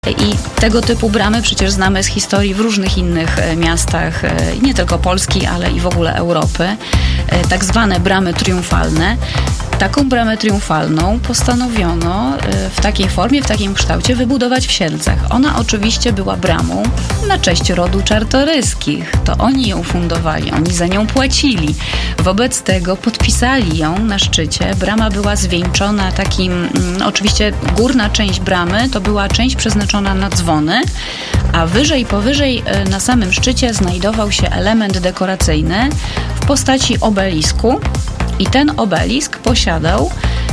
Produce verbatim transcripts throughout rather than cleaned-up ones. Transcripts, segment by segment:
I tego typu bramy przecież znamy z historii w różnych innych miastach, nie tylko Polski, ale i w ogóle Europy. Tak zwane bramy triumfalne. Taką bramę triumfalną postanowiono w takiej formie, w takim kształcie wybudować w Siedlcach. Ona oczywiście była bramą na cześć rodu Czartoryskich. To oni ją fundowali, oni za nią płacili. Wobec tego podpisali ją na szczycie. Brama była zwieńczona takim, mm, oczywiście górna część bramy to była część przeznaczona na dzwony, a wyżej, powyżej na samym szczycie znajdował się element dekoracyjny w postaci obelisku. I ten obelisk posiadał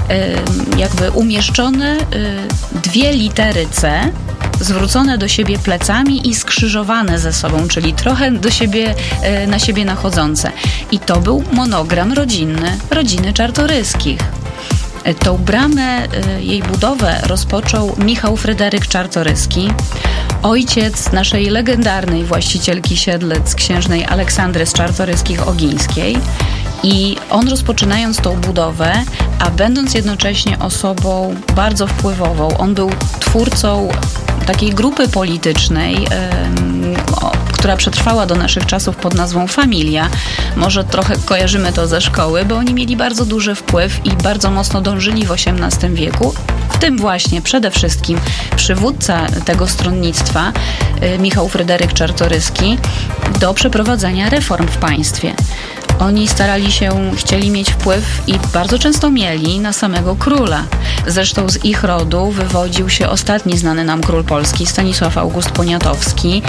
y, jakby umieszczone y, dwie litery C, zwrócone do siebie plecami i skrzyżowane ze sobą, czyli trochę do siebie, y, na siebie nachodzące. I to był monogram rodzinny rodziny Czartoryskich. Tą bramę, y, jej budowę rozpoczął Michał Fryderyk Czartoryski, ojciec naszej legendarnej właścicielki Siedlec, księżnej Aleksandry z Czartoryskich-Ogińskiej. I on, rozpoczynając tą budowę, a będąc jednocześnie osobą bardzo wpływową, on był twórcą takiej grupy politycznej, yy, o, która przetrwała do naszych czasów pod nazwą Familia. Może trochę kojarzymy to ze szkoły, bo oni mieli bardzo duży wpływ i bardzo mocno dążyli w osiemnastym wieku. W tym właśnie przede wszystkim przywódca tego stronnictwa, yy, Michał Fryderyk Czartoryski, do przeprowadzenia reform w państwie. Oni starali się, chcieli mieć wpływ i bardzo często mieli na samego króla. Zresztą z ich rodu wywodził się ostatni znany nam król polski, Stanisław August Poniatowski,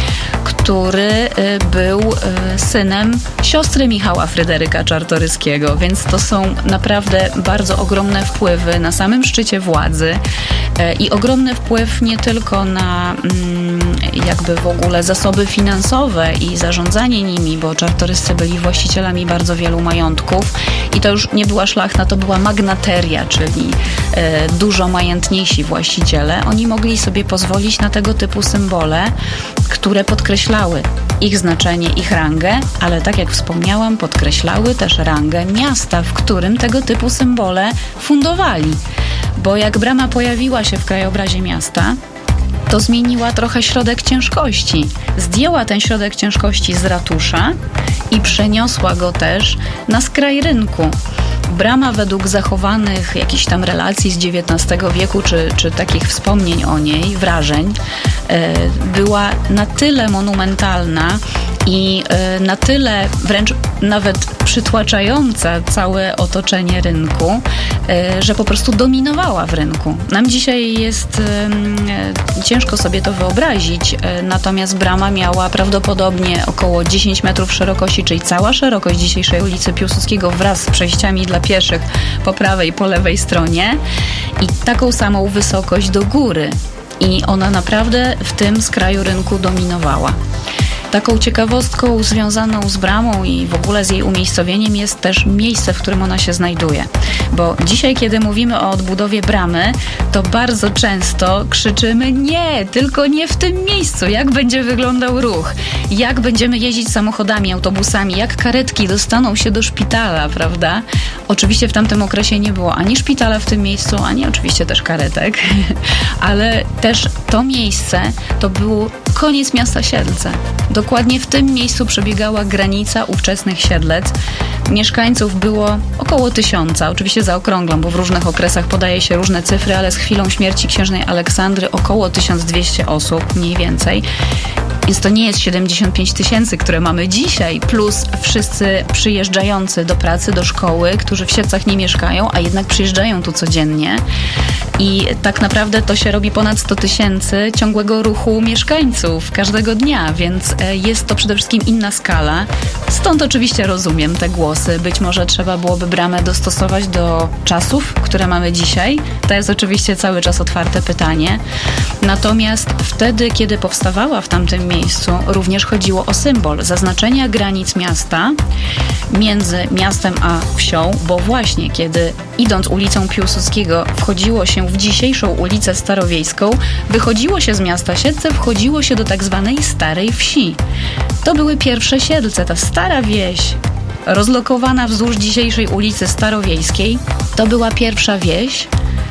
który był synem siostry Michała Fryderyka Czartoryskiego, więc to są naprawdę bardzo ogromne wpływy na samym szczycie władzy i ogromny wpływ nie tylko na jakby w ogóle zasoby finansowe i zarządzanie nimi, bo Czartoryscy byli właścicielami bardzo wielu majątków i to już nie była szlachta, to była magnateria, czyli e, dużo majętniejsi właściciele. Oni mogli sobie pozwolić na tego typu symbole, które podkreślały ich znaczenie, ich rangę, ale tak jak wspomniałam, podkreślały też rangę miasta, w którym tego typu symbole fundowali. Bo jak brama pojawiła się w krajobrazie miasta, to zmieniła trochę środek ciężkości. Zdjęła ten środek ciężkości z ratusza i przeniosła go też na skraj rynku. Brama według zachowanych jakichś tam relacji z dziewiętnastego wieku, czy, czy takich wspomnień o niej, wrażeń, e, była na tyle monumentalna i e, na tyle wręcz nawet przytłaczająca całe otoczenie rynku, e, że po prostu dominowała w rynku. Nam dzisiaj jest e, ciężko sobie to wyobrazić, e, natomiast brama miała prawdopodobnie około dziesięć metrów szerokości, czyli cała szerokość dzisiejszej ulicy Piłsudskiego wraz z przejściami dla pieszych po prawej i po lewej stronie i taką samą wysokość do góry. I ona naprawdę w tym skraju rynku dominowała. Taką ciekawostką związaną z bramą i w ogóle z jej umiejscowieniem jest też miejsce, w którym ona się znajduje. Bo dzisiaj, kiedy mówimy o odbudowie bramy, to bardzo często krzyczymy nie, tylko nie w tym miejscu. Jak będzie wyglądał ruch? Jak będziemy jeździć samochodami, autobusami? Jak karetki dostaną się do szpitala, prawda? Oczywiście w tamtym okresie nie było ani szpitala w tym miejscu, ani oczywiście też karetek, ale też to miejsce to był koniec miasta Siedlce. Dokładnie w tym miejscu przebiegała granica ówczesnych Siedlec. Mieszkańców było około tysiąca, oczywiście zaokrąglam, bo w różnych okresach podaje się różne cyfry, ale z chwilą śmierci księżnej Aleksandry około tysiąc dwieście osób, mniej więcej. Więc to nie jest siedemdziesiąt pięć tysięcy, które mamy dzisiaj, plus wszyscy przyjeżdżający do pracy, do szkoły, którzy w Siedlcach nie mieszkają, a jednak przyjeżdżają tu codziennie. I tak naprawdę to się robi ponad sto tysięcy ciągłego ruchu mieszkańców każdego dnia, więc jest to przede wszystkim inna skala. Stąd oczywiście rozumiem te głosy. Być może trzeba byłoby bramę dostosować do czasów, które mamy dzisiaj. To jest oczywiście cały czas otwarte pytanie. Natomiast wtedy, kiedy powstawała w tamtym miejscu, również chodziło o symbol zaznaczenia granic miasta między miastem a wsią, bo właśnie kiedy idąc ulicą Piłsudskiego wchodziło się w dzisiejszą ulicę Starowiejską, wychodziło się z miasta Siedlce, wchodziło się do tak zwanej Starej Wsi. To były pierwsze Siedlce, ta stara wieś rozlokowana wzdłuż dzisiejszej ulicy Starowiejskiej. To była pierwsza wieś,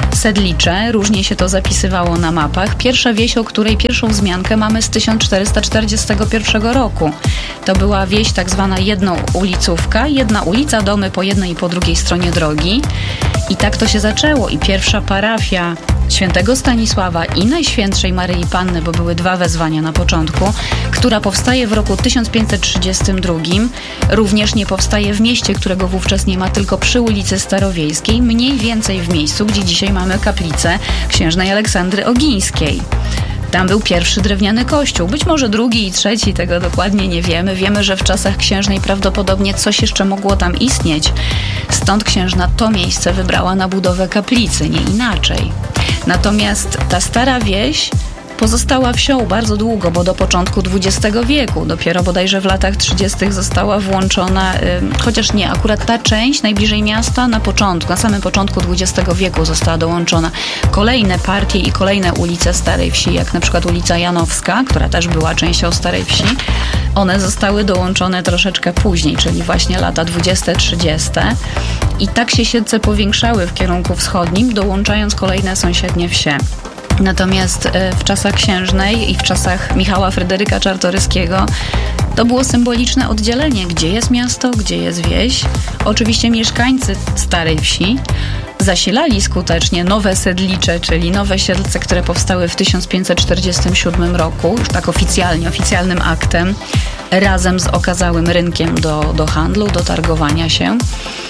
Sedlicze, różnie się to zapisywało na mapach. Pierwsza wieś, o której pierwszą wzmiankę mamy z tysiąc czterysta czterdziestego pierwszego roku. To była wieś tak zwana jednoulicówka, jedna ulica, domy po jednej i po drugiej stronie drogi. I tak to się zaczęło i pierwsza parafia Świętego Stanisława i Najświętszej Maryi Panny, bo były dwa wezwania na początku, która powstaje w roku tysiąc pięćset trzydziestym drugim, również nie powstaje w mieście, którego wówczas nie ma, tylko przy ulicy Starowiejskiej, mniej więcej w miejscu, gdzie dzisiaj mamy kaplicę księżnej Aleksandry Ogińskiej. Tam był pierwszy drewniany kościół, być może drugi i trzeci, tego dokładnie nie wiemy. Wiemy, że w czasach księżnej prawdopodobnie coś jeszcze mogło tam istnieć. Stąd księżna to miejsce wybrała na budowę kaplicy, nie inaczej. Natomiast ta stara wieś pozostała wsią bardzo długo, bo do początku dwudziestego wieku. Dopiero bodajże w latach trzydziestych została włączona, y, chociaż nie, akurat ta część najbliżej miasta na początku, na samym początku dwudziestego wieku została dołączona. Kolejne partie i kolejne ulice Starej Wsi, jak na przykład ulica Janowska, która też była częścią Starej Wsi, one zostały dołączone troszeczkę później, czyli właśnie lata dwudzieste, trzydzieste. I tak się Siedlce powiększały w kierunku wschodnim, dołączając kolejne sąsiednie wsie. Natomiast w czasach księżnej i w czasach Michała Fryderyka Czartoryskiego to było symboliczne oddzielenie, gdzie jest miasto, gdzie jest wieś. Oczywiście mieszkańcy Starej Wsi zasilali skutecznie nowe Sedlicze, czyli nowe Siedlce, które powstały w tysiąc pięćset czterdziestym siódmym roku, już tak oficjalnie, oficjalnym aktem, razem z okazałym rynkiem do, do handlu, do targowania się.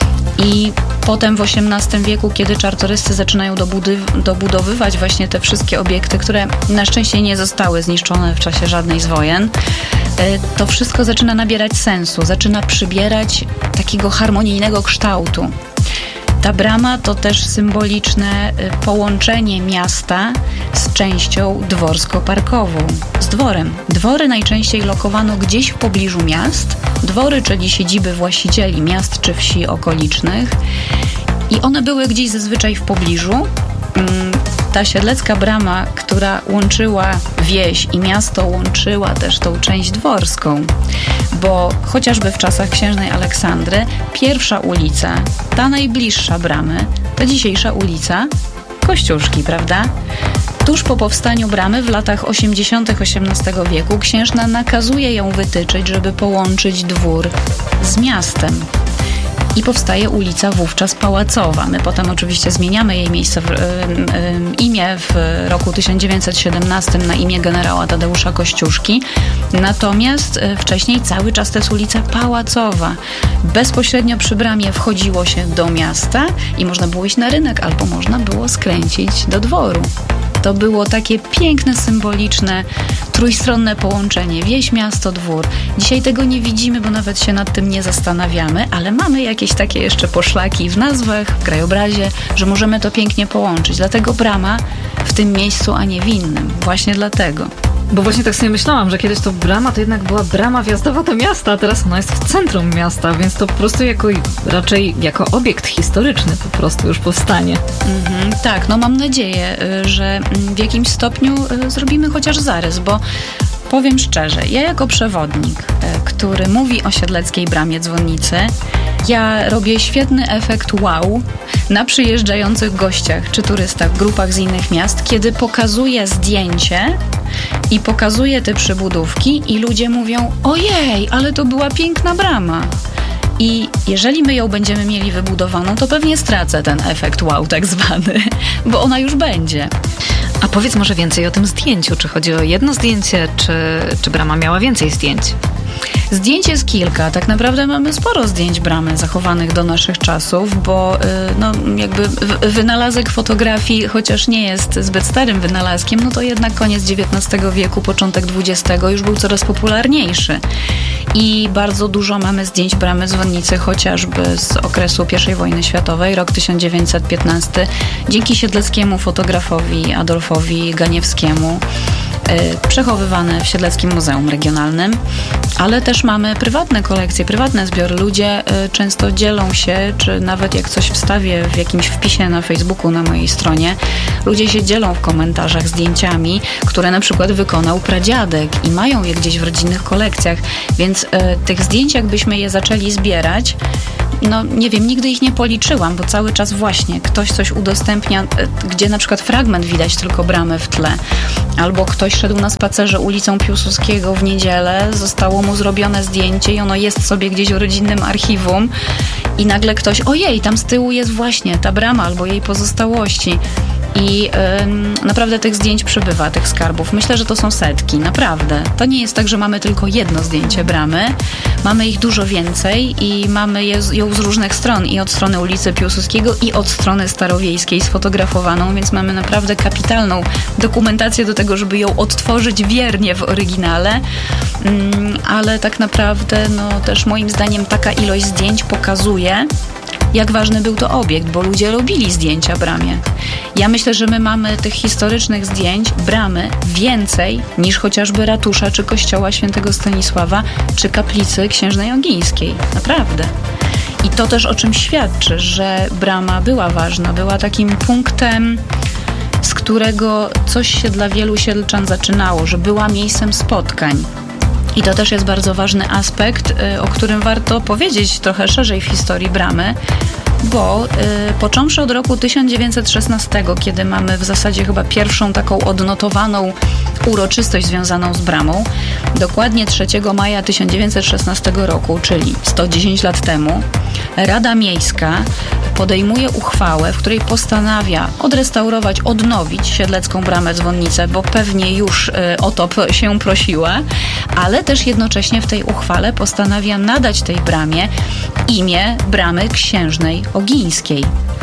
I potem w osiemnastym wieku, kiedy czartoryscy zaczynają dobudy- dobudowywać właśnie te wszystkie obiekty, które na szczęście nie zostały zniszczone w czasie żadnej z wojen, to wszystko zaczyna nabierać sensu, zaczyna przybierać takiego harmonijnego kształtu. Ta brama to też symboliczne połączenie miasta z częścią dworsko-parkową, z dworem. Dwory najczęściej lokowano gdzieś w pobliżu miast. Dwory, czyli siedziby właścicieli miast czy wsi okolicznych. I one były gdzieś zazwyczaj w pobliżu. Ta siedlecka brama, która łączyła wieś i miasto, łączyła też tą część dworską, bo chociażby w czasach księżnej Aleksandry pierwsza ulica, ta najbliższa bramy, to dzisiejsza ulica Kościuszki, prawda? Tuż po powstaniu bramy w latach osiemdziesiątych osiemnastego wieku księżna nakazuje ją wytyczyć, żeby połączyć dwór z miastem. I powstaje ulica wówczas Pałacowa. My potem oczywiście zmieniamy jej miejsce, w, y, y, imię w roku tysiąc dziewięćset siedemnastym na imię generała Tadeusza Kościuszki. Natomiast y, wcześniej cały czas to jest ulica Pałacowa. Bezpośrednio przy bramie wchodziło się do miasta i można było iść na rynek albo można było skręcić do dworu. To było takie piękne, symboliczne, trójstronne połączenie. Wieś, miasto, dwór. Dzisiaj tego nie widzimy, bo nawet się nad tym nie zastanawiamy, ale mamy jakieś takie jeszcze poszlaki w nazwach, w krajobrazie, że możemy to pięknie połączyć. Dlatego brama w tym miejscu, a nie w innym. Właśnie dlatego. Bo właśnie tak sobie myślałam, że kiedyś to brama to jednak była brama wjazdowa do miasta, a teraz ona jest w centrum miasta, więc to po prostu jako, raczej jako obiekt historyczny po prostu już powstanie. Mhm, tak, no mam nadzieję, że w jakimś stopniu zrobimy chociaż zarys, bo powiem szczerze, ja jako przewodnik, który mówi o siedleckiej bramie dzwonnicy, ja robię świetny efekt wow na przyjeżdżających gościach czy turystach w grupach z innych miast, kiedy pokazuję zdjęcie i pokazuję te przybudówki i ludzie mówią: ojej, ale to była piękna brama. I jeżeli my ją będziemy mieli wybudowaną, to pewnie stracę ten efekt wow tak zwany, bo ona już będzie. A powiedz może więcej o tym zdjęciu. Czy chodzi o jedno zdjęcie, czy, czy brama miała więcej zdjęć? Zdjęć jest kilka. Tak naprawdę mamy sporo zdjęć bramy zachowanych do naszych czasów, bo no, jakby wynalazek fotografii, chociaż nie jest zbyt starym wynalazkiem, no to jednak koniec dziewiętnastego wieku, początek dwudziestego już był coraz popularniejszy. I bardzo dużo mamy zdjęć bramy dzwonnicy, chociażby z okresu pierwszej wojny światowej, rok tysiąc dziewięćset piętnasty, dzięki siedleckiemu fotografowi Adolfowi Ganiewskiemu, przechowywane w Siedleckim Muzeum Regionalnym, ale też mamy prywatne kolekcje, prywatne zbiory. Ludzie często dzielą się, czy nawet jak coś wstawię w jakimś wpisie na Facebooku, na mojej stronie, ludzie się dzielą w komentarzach zdjęciami, które na przykład wykonał pradziadek i mają je gdzieś w rodzinnych kolekcjach, więc y, tych zdjęć jakbyśmy je zaczęli zbierać, no nie wiem, nigdy ich nie policzyłam, bo cały czas właśnie ktoś coś udostępnia, gdzie na przykład fragment widać tylko bramy w tle, albo ktoś szedł na spacerze ulicą Piłsudskiego w niedzielę, zostało mu zrobione zdjęcie i ono jest sobie gdzieś w rodzinnym archiwum i nagle ktoś, ojej, tam z tyłu jest właśnie ta brama albo jej pozostałości. I ym, naprawdę tych zdjęć przybywa, tych skarbów. Myślę, że to są setki, naprawdę. To nie jest tak, że mamy tylko jedno zdjęcie bramy. Mamy ich dużo więcej i mamy je, ją z różnych stron. I od strony ulicy Piłsudskiego, i od strony starowiejskiej sfotografowaną, więc mamy naprawdę kapitalną dokumentację do tego, żeby ją odtworzyć wiernie w oryginale. Ym, ale tak naprawdę, no też moim zdaniem taka ilość zdjęć pokazuje, jak ważny był to obiekt, bo ludzie robili zdjęcia bramie. Ja myślę, że my mamy tych historycznych zdjęć bramy więcej niż chociażby ratusza, czy kościoła świętego Stanisława, czy kaplicy księżnej ogińskiej. Naprawdę. I to też o czym świadczy, że brama była ważna, była takim punktem, z którego coś się dla wielu siedlczan zaczynało, że była miejscem spotkań. I to też jest bardzo ważny aspekt, o którym warto powiedzieć trochę szerzej w historii bramy, bo y, począwszy od roku tysiąc dziewięćset szesnastego, kiedy mamy w zasadzie chyba pierwszą taką odnotowaną uroczystość związaną z bramą, dokładnie trzeciego maja tysiąc dziewięćset szesnastego roku, czyli sto dziesięć lat temu, Rada Miejska podejmuje uchwałę, w której postanawia odrestaurować, odnowić Siedlecką Bramę Dzwonnicę, bo pewnie już y, o to się prosiła, ale też jednocześnie w tej uchwale postanawia nadać tej bramie imię Bramy Księżnej Ogińskiej.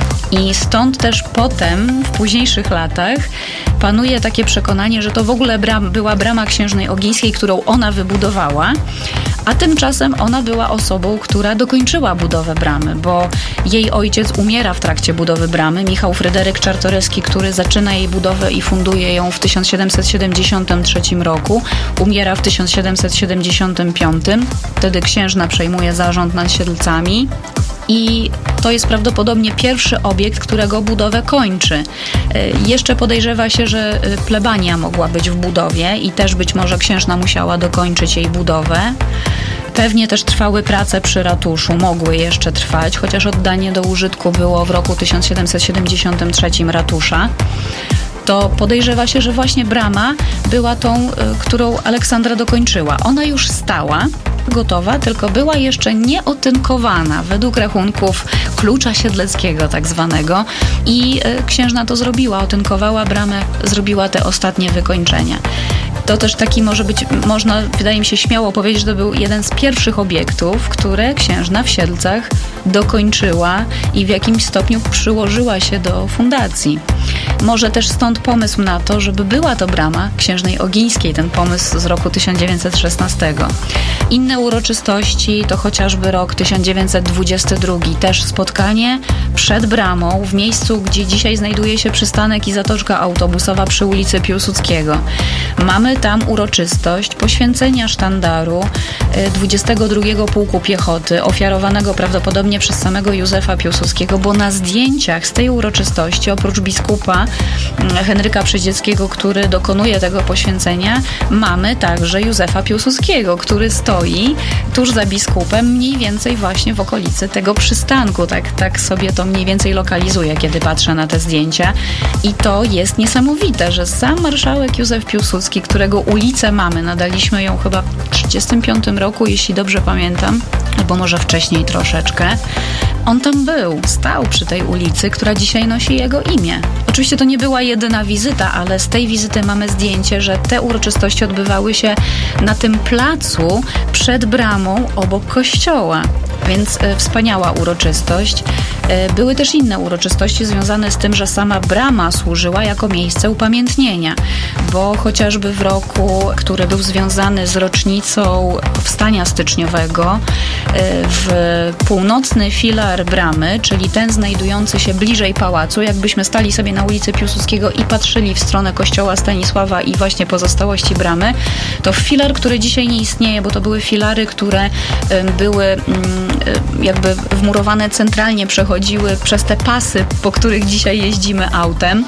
I stąd też potem, w późniejszych latach, panuje takie przekonanie, że to w ogóle bram, była brama Księżnej Ogińskiej, którą ona wybudowała, a tymczasem ona była osobą, która dokończyła budowę bramy, bo jej ojciec umiera w trakcie budowy bramy, Michał Fryderyk Czartoryski, który zaczyna jej budowę i funduje ją w tysiąc siedemset siedemdziesiątym trzecim roku, umiera w tysiąc siedemset siedemdziesiątym piątym, wtedy księżna przejmuje zarząd nad Siedlcami. I to jest prawdopodobnie pierwszy obiekt, którego budowę kończy. Jeszcze podejrzewa się, że plebania mogła być w budowie i też być może księżna musiała dokończyć jej budowę. Pewnie też trwały prace przy ratuszu, mogły jeszcze trwać, chociaż oddanie do użytku było w roku tysiąc siedemset siedemdziesiątym trzecim ratusza. To podejrzewa się, że właśnie brama była tą, którą Aleksandra dokończyła. Ona już stała, gotowa, tylko była jeszcze nieotynkowana według rachunków klucza siedleckiego tak zwanego i księżna to zrobiła, otynkowała bramę, zrobiła te ostatnie wykończenia. To też taki może być, można, wydaje mi się, śmiało powiedzieć, że to był jeden z pierwszych obiektów, które księżna w Siedlcach dokończyła i w jakimś stopniu przyłożyła się do fundacji. Może też stąd pomysł na to, żeby była to brama Księżnej Ogińskiej, ten pomysł z roku tysiąc dziewięćset szesnastego. Inne uroczystości to chociażby rok tysiąc dziewięćset dwudziesty drugi, też spotkanie przed bramą w miejscu, gdzie dzisiaj znajduje się przystanek i zatoczka autobusowa przy ulicy Piłsudskiego. Mamy tam uroczystość poświęcenia sztandaru dwudziestego drugiego Pułku Piechoty, ofiarowanego prawdopodobnie przez samego Józefa Piłsudskiego, bo na zdjęciach z tej uroczystości, oprócz biskupa Henryka Przydzieckiego, który dokonuje tego poświęcenia, mamy także Józefa Piłsudskiego, który stoi tuż za biskupem, mniej więcej właśnie w okolicy tego przystanku. Tak, tak sobie to mniej więcej lokalizuję, kiedy patrzę na te zdjęcia. I to jest niesamowite, że sam marszałek Józef Piłsudski, którego ulicę mamy, nadaliśmy ją chyba w tysiąc dziewięćset trzydziestym piątym roku, jeśli dobrze pamiętam, albo może wcześniej troszeczkę, on tam był, stał przy tej ulicy, która dzisiaj nosi jego imię. Oczywiście to nie była jedyna wizyta, ale z tej wizyty mamy zdjęcie, że te uroczystości odbywały się na tym placu przed bramą obok kościoła. Więc e, wspaniała uroczystość. E, były też inne uroczystości związane z tym, że sama brama służyła jako miejsce upamiętnienia, bo chociażby w roku, który był związany z rocznicą Powstania Styczniowego, e, w północny filar bramy, czyli ten znajdujący się bliżej pałacu, jakbyśmy stali sobie na ulicy Piłsudskiego i patrzyli w stronę kościoła Stanisława i właśnie pozostałości bramy, to filar, który dzisiaj nie istnieje, bo to były filary, które e, były mm, jakby wmurowane centralnie, przechodziły przez te pasy, po których dzisiaj jeździmy autem,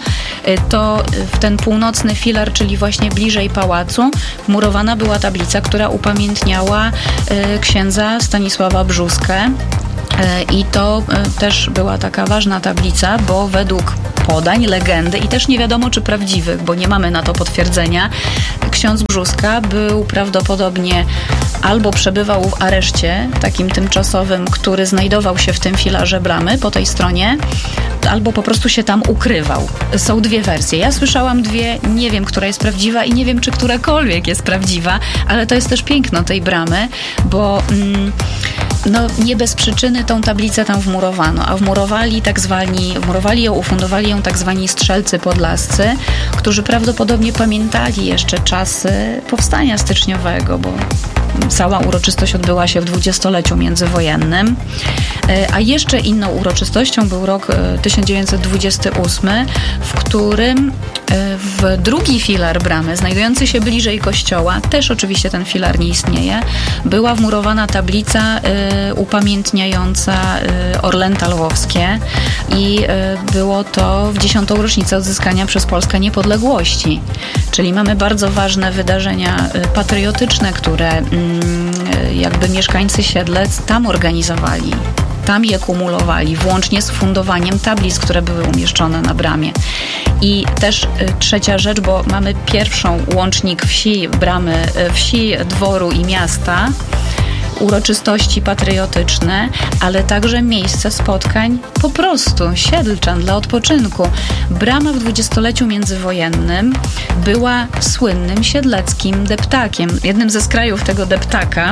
to w ten północny filar, czyli właśnie bliżej pałacu, wmurowana była tablica, która upamiętniała księdza Stanisława Brzóskę. I to też była taka ważna tablica, bo według podań, legendy i też nie wiadomo czy prawdziwych, bo nie mamy na to potwierdzenia, ksiądz Brzóska był prawdopodobnie albo przebywał w areszcie takim tymczasowym, który znajdował się w tym filarze bramy po tej stronie, albo po prostu się tam ukrywał. Są dwie wersje. Ja słyszałam dwie, nie wiem, która jest prawdziwa i nie wiem, czy którakolwiek jest prawdziwa, ale to jest też piękno tej bramy, bo mm, no, nie bez przyczyny tą tablicę tam wmurowano, a wmurowali tak zwani, wmurowali ją, ufundowali ją tak zwani strzelcy podlascy, którzy prawdopodobnie pamiętali jeszcze czasy powstania styczniowego, bo cała uroczystość odbyła się w dwudziestoleciu międzywojennym. A jeszcze inną uroczystością był rok tysiąc dziewięćset dwudziesty ósmy, w którym w drugi filar bramy, znajdujący się bliżej kościoła, też oczywiście ten filar nie istnieje, była wmurowana tablica y, upamiętniająca y, Orlęta Lwowskie i y, było to w dziesiątą rocznicę odzyskania przez Polskę niepodległości. Czyli mamy bardzo ważne wydarzenia y, patriotyczne, które y, jakby mieszkańcy Siedlec tam organizowali. Tam je kumulowali, włącznie z fundowaniem tablic, które były umieszczone na bramie. I też y, trzecia rzecz, bo mamy pierwszą łącznik wsi, bramy, y, wsi, dworu i miasta, uroczystości patriotyczne, ale także miejsce spotkań po prostu Siedlczan dla odpoczynku. Brama w dwudziestoleciu międzywojennym była słynnym siedleckim deptakiem, jednym ze skrajów tego deptaka,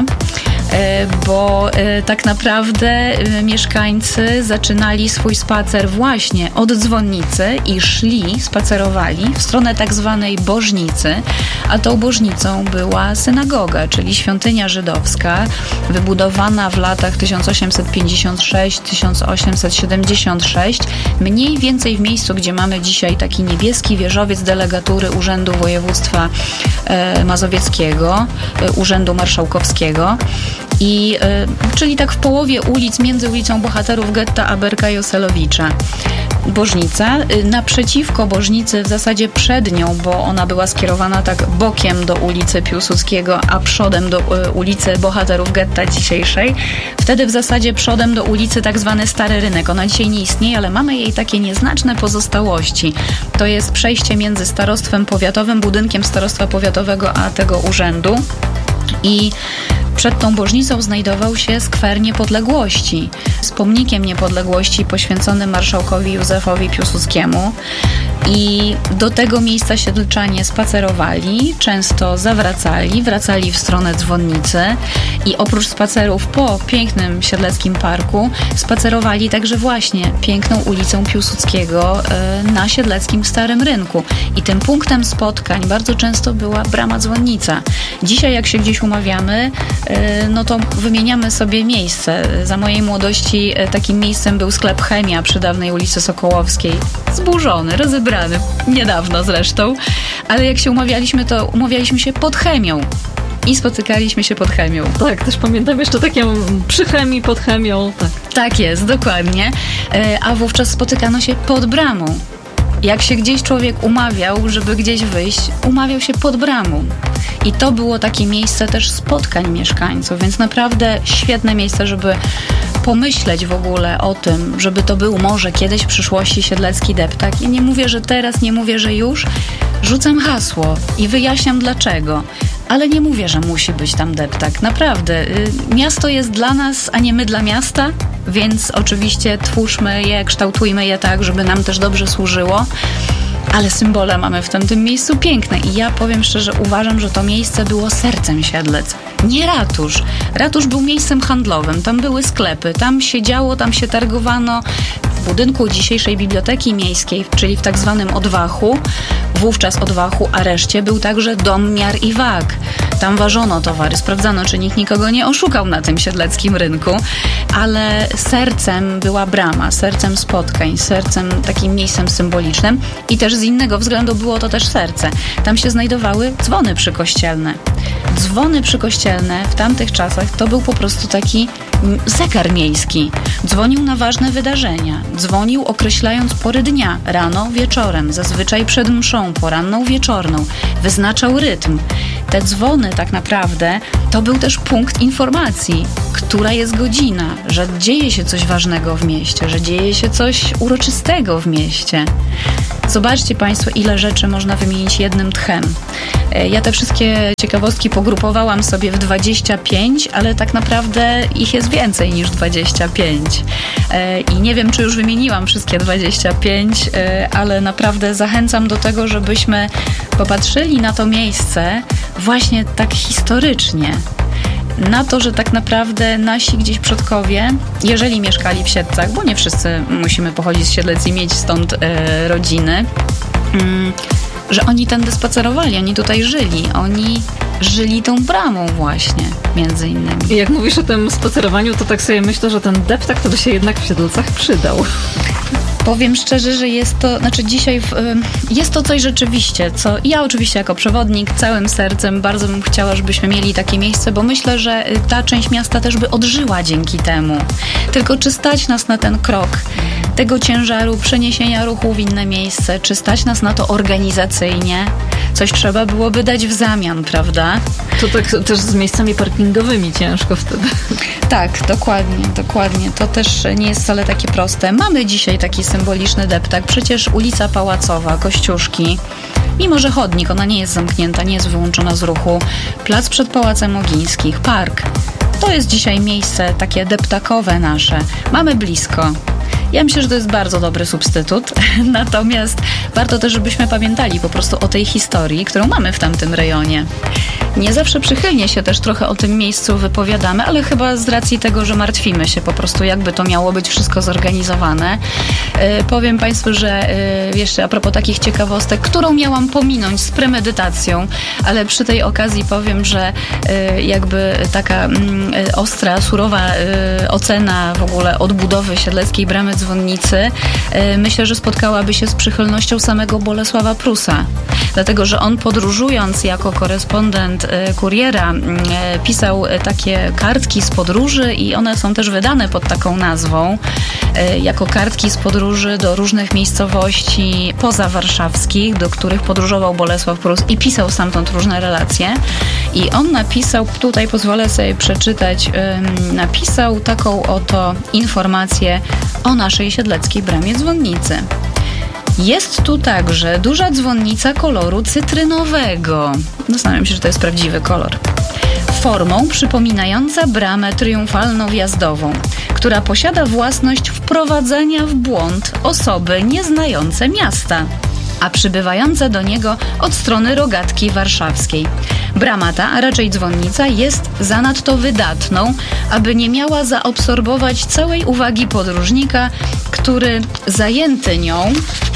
bo tak naprawdę mieszkańcy zaczynali swój spacer właśnie od dzwonnicy i szli, spacerowali w stronę tak zwanej Bożnicy, a tą Bożnicą była synagoga, czyli świątynia żydowska, wybudowana w latach tysiąc osiemset pięćdziesiąt sześć do tysiąc osiemset siedemdziesiąt sześć, mniej więcej w miejscu, gdzie mamy dzisiaj taki niebieski wieżowiec delegatury Urzędu Województwa Mazowieckiego, Urzędu Marszałkowskiego. I, y, czyli tak w połowie ulic, między ulicą Bohaterów Getta a Berka Joselowicza. Bożnica. Y, naprzeciwko Bożnicy, w zasadzie przed nią, bo ona była skierowana tak bokiem do ulicy Piłsudskiego, a przodem do y, ulicy Bohaterów Getta dzisiejszej. Wtedy w zasadzie przodem do ulicy tak zwany Stary Rynek. Ona dzisiaj nie istnieje, ale mamy jej takie nieznaczne pozostałości. To jest przejście między starostwem powiatowym, budynkiem starostwa powiatowego, a tego urzędu. I przed tą Bożnicą znajdował się skwer Niepodległości z pomnikiem Niepodległości poświęconym marszałkowi Józefowi Piłsudskiemu. I do tego miejsca Siedlczanie spacerowali, często zawracali, wracali w stronę dzwonnicy i oprócz spacerów po pięknym siedleckim parku spacerowali także właśnie piękną ulicą Piłsudskiego na siedleckim Starym Rynku. I tym punktem spotkań bardzo często była brama dzwonnica. Dzisiaj jak się gdzieś umawiamy, no to wymieniamy sobie miejsce. Za mojej młodości takim miejscem był sklep Chemia przy dawnej ulicy Sokołowskiej. Zburzony, rozebrany, niedawno zresztą. Ale jak się umawialiśmy, to umawialiśmy się pod Chemią. I spotykaliśmy się pod Chemią. Tak, też pamiętam jeszcze takie przy Chemii, pod Chemią. Tak, tak jest, dokładnie. A wówczas spotykano się pod bramą. Jak się gdzieś człowiek umawiał, żeby gdzieś wyjść, umawiał się pod bramą. I to było takie miejsce też spotkań mieszkańców, więc naprawdę świetne miejsce, żeby pomyśleć w ogóle o tym, żeby to był może kiedyś w przyszłości siedlecki deptak. Ja nie mówię, że teraz, nie mówię, że już. Rzucam hasło i wyjaśniam dlaczego. Ale nie mówię, że musi być tam deptak. Naprawdę. Miasto jest dla nas, a nie my dla miasta, więc oczywiście twórzmy je, kształtujmy je tak, żeby nam też dobrze służyło. Ale symbole mamy w tamtym miejscu piękne i ja powiem szczerze, uważam, że to miejsce było sercem Siedlec. Nie ratusz. Ratusz był miejscem handlowym, tam były sklepy, tam się działo, tam się targowano. W budynku dzisiejszej Biblioteki Miejskiej, czyli w tak zwanym odwachu, wówczas odwachu, areszcie, był także dom miar i wag. Tam ważono towary, sprawdzano, czy nikt nikogo nie oszukał na tym siedleckim rynku, ale sercem była brama, sercem spotkań, sercem takim miejscem symbolicznym i też z innego względu było to też serce. Tam się znajdowały dzwony przykościelne. Dzwony przykościelne w tamtych czasach to był po prostu taki zegar miejski. Dzwonił na ważne wydarzenia. Dzwonił określając pory dnia, rano, wieczorem, zazwyczaj przed mszą, poranną, wieczorną. Wyznaczał rytm. te dzwony tak naprawdę to był też punkt informacji, która jest godzina, że dzieje się coś ważnego w mieście, że dzieje się coś uroczystego w mieście. Zobaczcie Państwo, ile rzeczy można wymienić jednym tchem. Ja te wszystkie ciekawostki pogrupowałam sobie w dwadzieścia pięć, ale tak naprawdę ich jest więcej niż dwadzieścia pięć. I nie wiem, czy już wymieniłam wszystkie dwadzieścia pięć, ale naprawdę zachęcam do tego, żebyśmy popatrzyli na to miejsce właśnie tak historycznie. Na to, że tak naprawdę nasi gdzieś przodkowie, jeżeli mieszkali w Siedlcach, bo nie wszyscy musimy pochodzić z Siedlec i mieć stąd e, rodziny, mm, że oni tędy spacerowali, oni tutaj żyli, oni żyli tą bramą właśnie, między innymi. I jak mówisz o tym spacerowaniu, to tak sobie myślę, że ten deptak to by się jednak w Siedlcach przydał. Powiem szczerze, że jest to, znaczy dzisiaj w, jest to coś rzeczywiście, co ja oczywiście jako przewodnik całym sercem bardzo bym chciała, żebyśmy mieli takie miejsce, bo myślę, że ta część miasta też by odżyła dzięki temu. Tylko czy stać nas na ten krok tego ciężaru przeniesienia ruchu w inne miejsce, czy stać nas na to organizacyjnie? Coś trzeba byłoby dać w zamian, prawda? To tak też z miejscami parkingowymi ciężko wtedy. Tak, dokładnie, dokładnie. To też nie jest wcale takie proste. Mamy dzisiaj taki symboliczny deptak. Przecież ulica Pałacowa, Kościuszki, mimo że chodnik, ona nie jest zamknięta, nie jest wyłączona z ruchu. Plac przed Pałacem Ogińskich, park. To jest dzisiaj miejsce takie deptakowe nasze. Mamy blisko. Ja myślę, że to jest bardzo dobry substytut, natomiast warto też, żebyśmy pamiętali po prostu o tej historii, którą mamy w tamtym rejonie. Nie zawsze przychylnie się też trochę o tym miejscu wypowiadamy, ale chyba z racji tego, że martwimy się po prostu, jakby to miało być wszystko zorganizowane. Yy, powiem Państwu, że yy, jeszcze a propos takich ciekawostek, którą miałam pominąć z premedytacją, ale przy tej okazji powiem, że yy, jakby taka yy, ostra, surowa yy, ocena w ogóle odbudowy Siedleckiej Bramy Dzwonnicy, yy, myślę, że spotkałaby się z przychylnością samego Bolesława Prusa. Dlatego, że on podróżując jako korespondent Kuriera pisał takie kartki z podróży i one są też wydane pod taką nazwą, jako kartki z podróży do różnych miejscowości pozawarszawskich, do których podróżował Bolesław Prus i pisał stamtąd różne relacje. I on napisał, tutaj pozwolę sobie przeczytać, napisał taką oto informację o naszej Siedleckiej Bramie Dzwonnicy. Jest tu także duża dzwonnica koloru cytrynowego. Zastanawiam się, czy to jest prawdziwy kolor. Formą przypominająca bramę triumfalno-wjazdową, która posiada własność wprowadzania w błąd osoby nieznające miasta, a przybywające do niego od strony rogatki warszawskiej. Brama ta, a raczej dzwonnica, jest zanadto wydatną, aby nie miała zaabsorbować całej uwagi podróżnika, który zajęty nią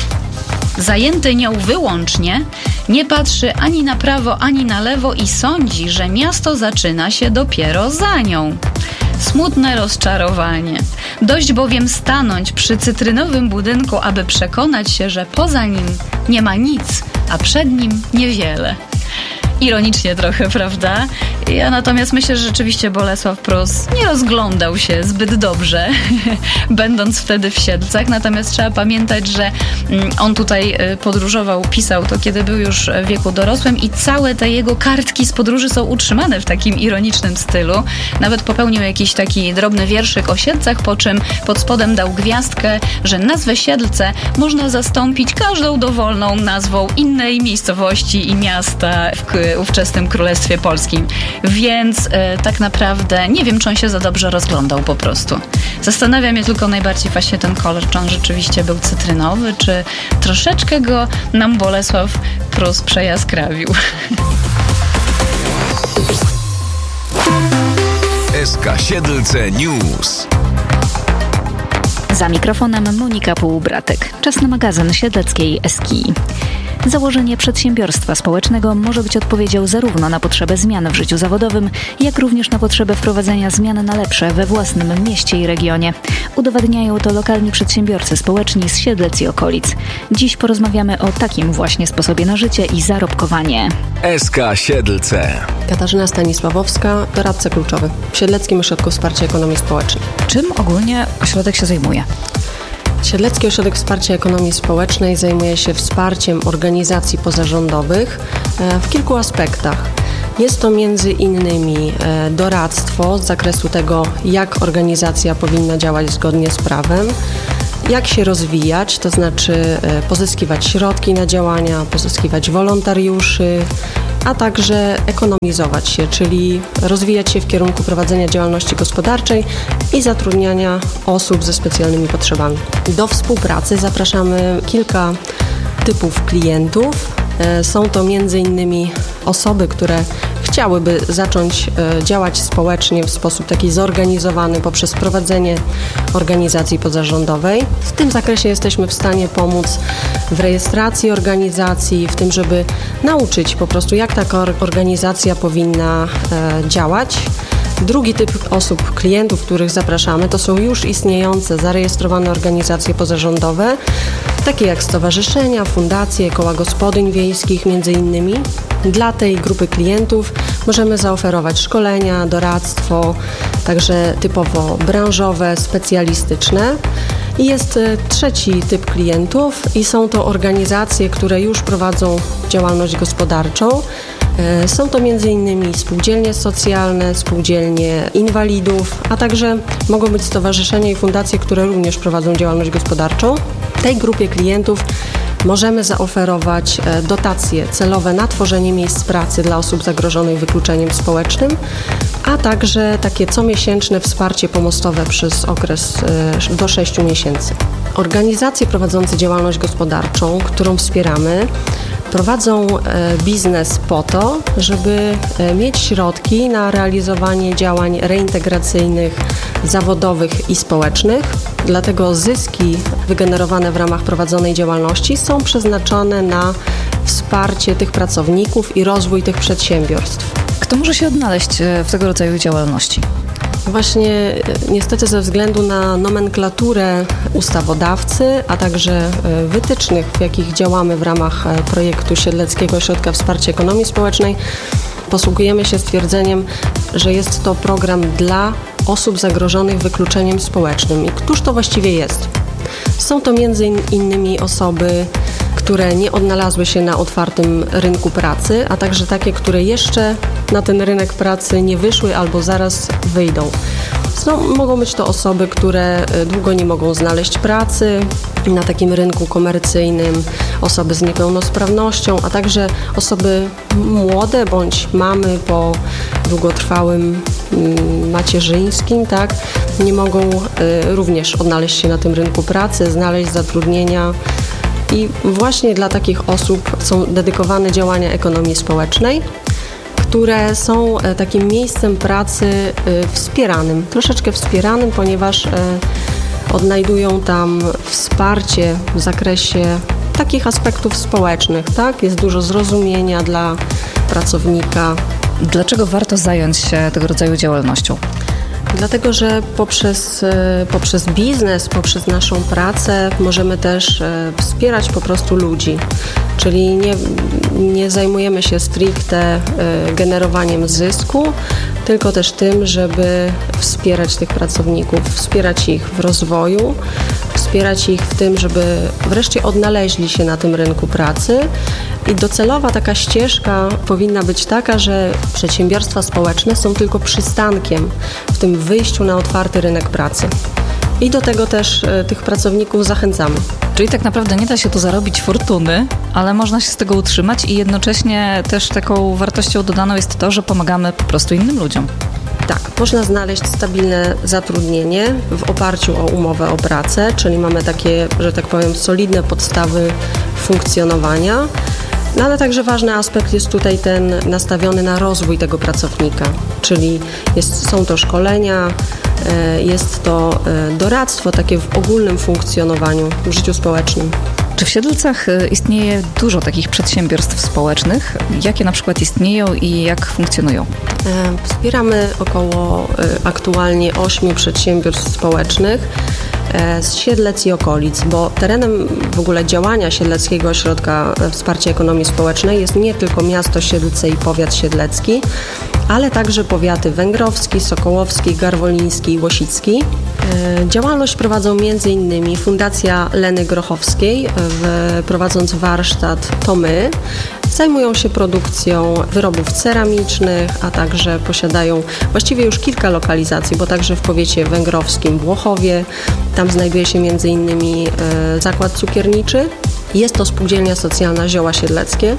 Zajęty nią wyłącznie, nie patrzy ani na prawo, ani na lewo i sądzi, że miasto zaczyna się dopiero za nią. Smutne rozczarowanie. Dość bowiem stanąć przy cytrynowym budynku, aby przekonać się, że poza nim nie ma nic, a przed nim niewiele. Ironicznie trochę, prawda? Ja natomiast myślę, że rzeczywiście Bolesław Prus nie rozglądał się zbyt dobrze, będąc wtedy w Siedlcach. Natomiast trzeba pamiętać, że on tutaj podróżował, pisał to, kiedy był już w wieku dorosłym i całe te jego kartki z podróży są utrzymane w takim ironicznym stylu. Nawet popełnił jakiś taki drobny wierszyk o Siedlcach, po czym pod spodem dał gwiazdkę, że nazwę Siedlce można zastąpić każdą dowolną nazwą innej miejscowości i miasta w ówczesnym Królestwie Polskim. Więc e, tak naprawdę nie wiem, czy on się za dobrze rozglądał po prostu. Zastanawia mnie tylko najbardziej właśnie ten kolor, czy on rzeczywiście był cytrynowy, czy troszeczkę go nam Bolesław Prus przejaskrawił. S K Siedlce News. Za mikrofonem Monika Półbratek. Czas na magazyn siedleckiej Eski. Założenie przedsiębiorstwa społecznego może być odpowiedzią zarówno na potrzebę zmian w życiu zawodowym, jak również na potrzebę wprowadzenia zmian na lepsze we własnym mieście i regionie. Udowadniają to lokalni przedsiębiorcy społeczni z Siedlec i okolic. Dziś porozmawiamy o takim właśnie sposobie na życie i zarobkowanie. S K Siedlce. Katarzyna Stanisławowska, doradca kluczowy w Siedleckim Ośrodku Wsparcia Ekonomii Społecznej. Czym ogólnie ośrodek się zajmuje? Siedlecki Ośrodek Wsparcia Ekonomii Społecznej zajmuje się wsparciem organizacji pozarządowych w kilku aspektach. Jest to między innymi doradztwo z zakresu tego, jak organizacja powinna działać zgodnie z prawem, jak się rozwijać, to znaczy pozyskiwać środki na działania, pozyskiwać wolontariuszy, a także ekonomizować się, czyli rozwijać się w kierunku prowadzenia działalności gospodarczej i zatrudniania osób ze specjalnymi potrzebami. Do współpracy zapraszamy kilka typów klientów. Są to między innymi osoby, które chciałyby zacząć działać społecznie w sposób taki zorganizowany poprzez prowadzenie organizacji pozarządowej. W tym zakresie jesteśmy w stanie pomóc w rejestracji organizacji, w tym, żeby nauczyć po prostu, jak taka organizacja powinna działać. Drugi typ osób, klientów, których zapraszamy, to są już istniejące, zarejestrowane organizacje pozarządowe, takie jak stowarzyszenia, fundacje, koła gospodyń wiejskich między innymi. Dla tej grupy klientów możemy zaoferować szkolenia, doradztwo, także typowo branżowe, specjalistyczne. I jest trzeci typ klientów i są to organizacje, które już prowadzą działalność gospodarczą. Są to między innymi spółdzielnie socjalne, spółdzielnie inwalidów, a także mogą być stowarzyszenia i fundacje, które również prowadzą działalność gospodarczą. Tej grupie klientów możemy zaoferować dotacje celowe na tworzenie miejsc pracy dla osób zagrożonych wykluczeniem społecznym, a także takie comiesięczne wsparcie pomostowe przez okres do sześciu miesięcy. Organizacje prowadzące działalność gospodarczą, którą wspieramy, prowadzą biznes po to, żeby mieć środki na realizowanie działań reintegracyjnych, zawodowych i społecznych. Dlatego zyski wygenerowane w ramach prowadzonej działalności są przeznaczone na wsparcie tych pracowników i rozwój tych przedsiębiorstw. Kto może się odnaleźć w tego rodzaju działalności? Właśnie niestety ze względu na nomenklaturę ustawodawcy, a także wytycznych, w jakich działamy w ramach projektu Siedleckiego Ośrodka Wsparcia Ekonomii Społecznej, posługujemy się stwierdzeniem, że jest to program dla osób zagrożonych wykluczeniem społecznym. I któż to właściwie jest? Są to między innymi osoby, które nie odnalazły się na otwartym rynku pracy, a także takie, które jeszcze na ten rynek pracy nie wyszły albo zaraz wyjdą. Są, mogą być to osoby, które długo nie mogą znaleźć pracy na takim rynku komercyjnym, osoby z niepełnosprawnością, a także osoby młode bądź mamy po długotrwałym macierzyńskim, tak, nie mogą y, również odnaleźć się na tym rynku pracy, znaleźć zatrudnienia. I właśnie dla takich osób są dedykowane działania ekonomii społecznej, które są takim miejscem pracy wspieranym, troszeczkę wspieranym, ponieważ odnajdują tam wsparcie w zakresie takich aspektów społecznych, tak? Jest dużo zrozumienia dla pracownika. Dlaczego warto zająć się tego rodzaju działalnością? Dlatego, że poprzez, poprzez biznes, poprzez naszą pracę możemy też wspierać po prostu ludzi. Czyli nie, nie zajmujemy się stricte generowaniem zysku, tylko też tym, żeby wspierać tych pracowników, wspierać ich w rozwoju, wspierać ich w tym, żeby wreszcie odnaleźli się na tym rynku pracy. I docelowa taka ścieżka powinna być taka, że przedsiębiorstwa społeczne są tylko przystankiem w tym wyjściu na otwarty rynek pracy. I do tego też y, tych pracowników zachęcamy. Czyli tak naprawdę nie da się tu zarobić fortuny, ale można się z tego utrzymać i jednocześnie też taką wartością dodaną jest to, że pomagamy po prostu innym ludziom. Tak, można znaleźć stabilne zatrudnienie w oparciu o umowę o pracę, czyli mamy takie, że tak powiem, solidne podstawy funkcjonowania. No ale także ważny aspekt jest tutaj ten nastawiony na rozwój tego pracownika, czyli jest, są to szkolenia, jest to doradztwo takie w ogólnym funkcjonowaniu w życiu społecznym. Czy w Siedlcach istnieje dużo takich przedsiębiorstw społecznych? Jakie na przykład istnieją i jak funkcjonują? Wspieramy około aktualnie ośmiu przedsiębiorstw społecznych z Siedlec i okolic, bo terenem w ogóle działania Siedleckiego Ośrodka Wsparcia Ekonomii Społecznej jest nie tylko miasto Siedlce i powiat siedlecki, ale także powiaty węgrowski, sokołowski, garwoliński i łosicki. Działalność prowadzą między innymi Fundacja Leny Grochowskiej, prowadząc warsztat To My, Zajmują się produkcją wyrobów ceramicznych, a także posiadają właściwie już kilka lokalizacji, bo także w powiecie węgrowskim w Włochowie. Tam znajduje się między innymi e, zakład cukierniczy. Jest to spółdzielnia socjalna Zioła Siedleckie,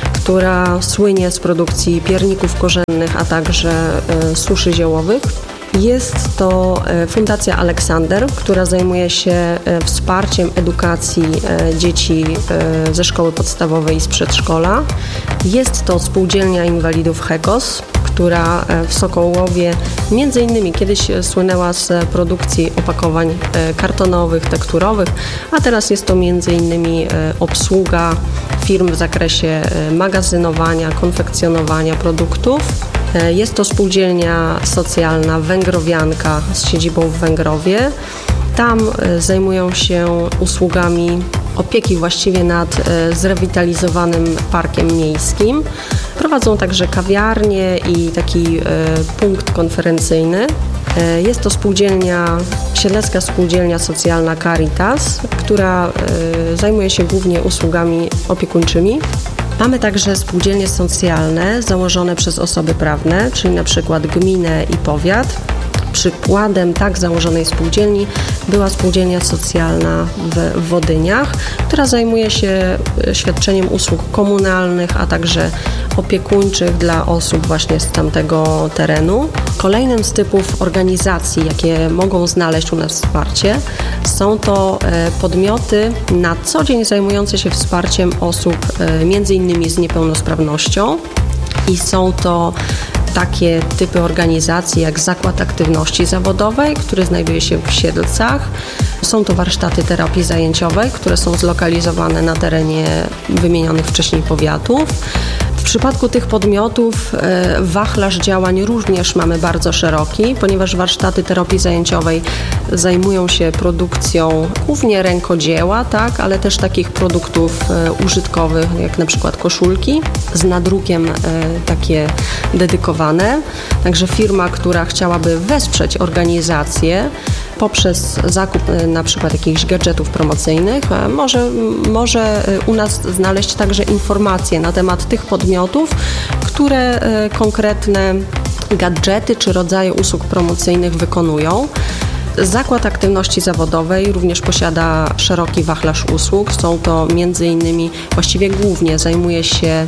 która słynie z produkcji pierników korzennych, a także e, suszy ziołowych. Jest to Fundacja Aleksander, która zajmuje się wsparciem edukacji dzieci ze szkoły podstawowej i z przedszkola. Jest to Spółdzielnia Inwalidów Hekos, która w Sokołowie między innymi kiedyś słynęła z produkcji opakowań kartonowych, tekturowych, a teraz jest to między innymi obsługa firm w zakresie magazynowania, konfekcjonowania produktów. Jest to spółdzielnia socjalna Węgrowianka z siedzibą w Węgrowie. Tam zajmują się usługami opieki właściwie nad zrewitalizowanym parkiem miejskim. Prowadzą także kawiarnię i taki punkt konferencyjny. Jest to spółdzielnia, Siedlecka Spółdzielnia Socjalna Caritas, która zajmuje się głównie usługami opiekuńczymi. Mamy także spółdzielnie socjalne założone przez osoby prawne, czyli na przykład gminę i powiat. Przykładem tak założonej spółdzielni była spółdzielnia socjalna w Wodyniach, która zajmuje się świadczeniem usług komunalnych, a także opiekuńczych dla osób właśnie z tamtego terenu. Kolejnym z typów organizacji, jakie mogą znaleźć u nas wsparcie, są to podmioty na co dzień zajmujące się wsparciem osób między innymi z niepełnosprawnością i są to takie typy organizacji jak Zakład Aktywności Zawodowej, który znajduje się w Siedlcach. Są to warsztaty terapii zajęciowej, które są zlokalizowane na terenie wymienionych wcześniej powiatów. W przypadku tych podmiotów wachlarz działań również mamy bardzo szeroki, ponieważ warsztaty terapii zajęciowej zajmują się produkcją głównie rękodzieła, tak, ale też takich produktów użytkowych, jak na przykład koszulki z nadrukiem takie dedykowane. Także firma, która chciałaby wesprzeć organizację poprzez zakup na przykład jakichś gadżetów promocyjnych, może, może u nas znaleźć także informacje na temat tych podmiotów, które konkretne gadżety czy rodzaje usług promocyjnych wykonują. Zakład Aktywności Zawodowej również posiada szeroki wachlarz usług. Są to między innymi, właściwie głównie zajmuje się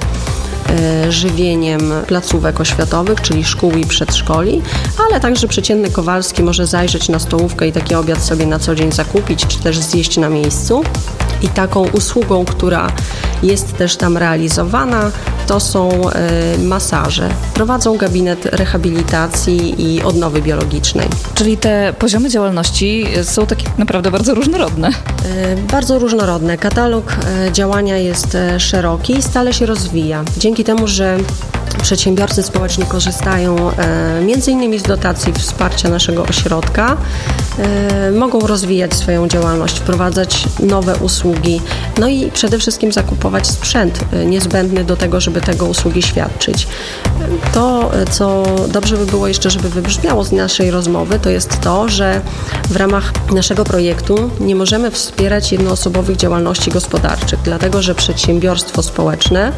żywieniem placówek oświatowych, czyli szkół i przedszkoli, ale także przeciętny Kowalski może zajrzeć na stołówkę i taki obiad sobie na co dzień zakupić, czy też zjeść na miejscu. I taką usługą, która jest też tam realizowana, to są y, masaże. Prowadzą gabinet rehabilitacji i odnowy biologicznej. Czyli te poziomy działalności są takie naprawdę bardzo różnorodne. Y, bardzo różnorodne. Katalog y, działania jest y, szeroki i stale się rozwija. Dzięki temu, że przedsiębiorcy społeczni korzystają e, między innymi z dotacji wsparcia naszego ośrodka, e, mogą rozwijać swoją działalność, wprowadzać nowe usługi, no i przede wszystkim zakupować sprzęt e, niezbędny do tego, żeby tego usługi świadczyć. To, co dobrze by było jeszcze, żeby wybrzmiało z naszej rozmowy, to jest to, że w ramach naszego projektu nie możemy wspierać jednoosobowych działalności gospodarczych, dlatego że przedsiębiorstwo społeczne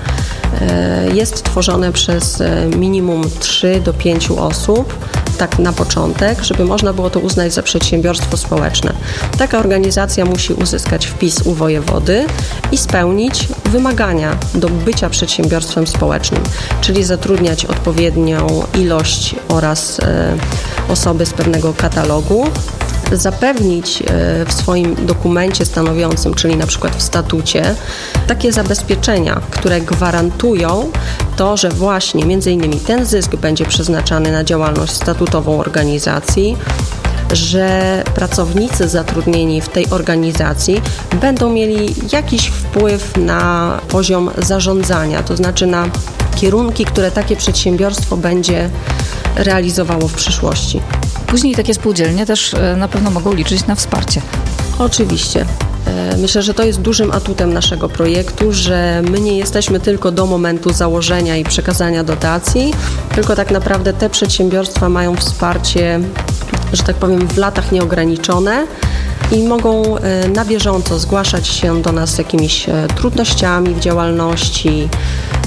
e, jest tworzone przez przez minimum trzy do pięciu osób, tak na początek, żeby można było to uznać za przedsiębiorstwo społeczne. Taka organizacja musi uzyskać wpis u wojewody i spełnić wymagania do bycia przedsiębiorstwem społecznym, czyli zatrudniać odpowiednią ilość oraz e, osoby z pewnego katalogu, zapewnić w swoim dokumencie stanowiącym, czyli na przykład w statucie, takie zabezpieczenia, które gwarantują to, że właśnie między innymi ten zysk będzie przeznaczany na działalność statutową organizacji, że pracownicy zatrudnieni w tej organizacji będą mieli jakiś wpływ na poziom zarządzania, to znaczy na kierunki, które takie przedsiębiorstwo będzie realizowało w przyszłości. Później takie spółdzielnie też na pewno mogą liczyć na wsparcie. Oczywiście. Myślę, że to jest dużym atutem naszego projektu, że my nie jesteśmy tylko do momentu założenia i przekazania dotacji, tylko tak naprawdę te przedsiębiorstwa mają wsparcie, że tak powiem, w latach nieograniczone i mogą na bieżąco zgłaszać się do nas z jakimiś trudnościami w działalności,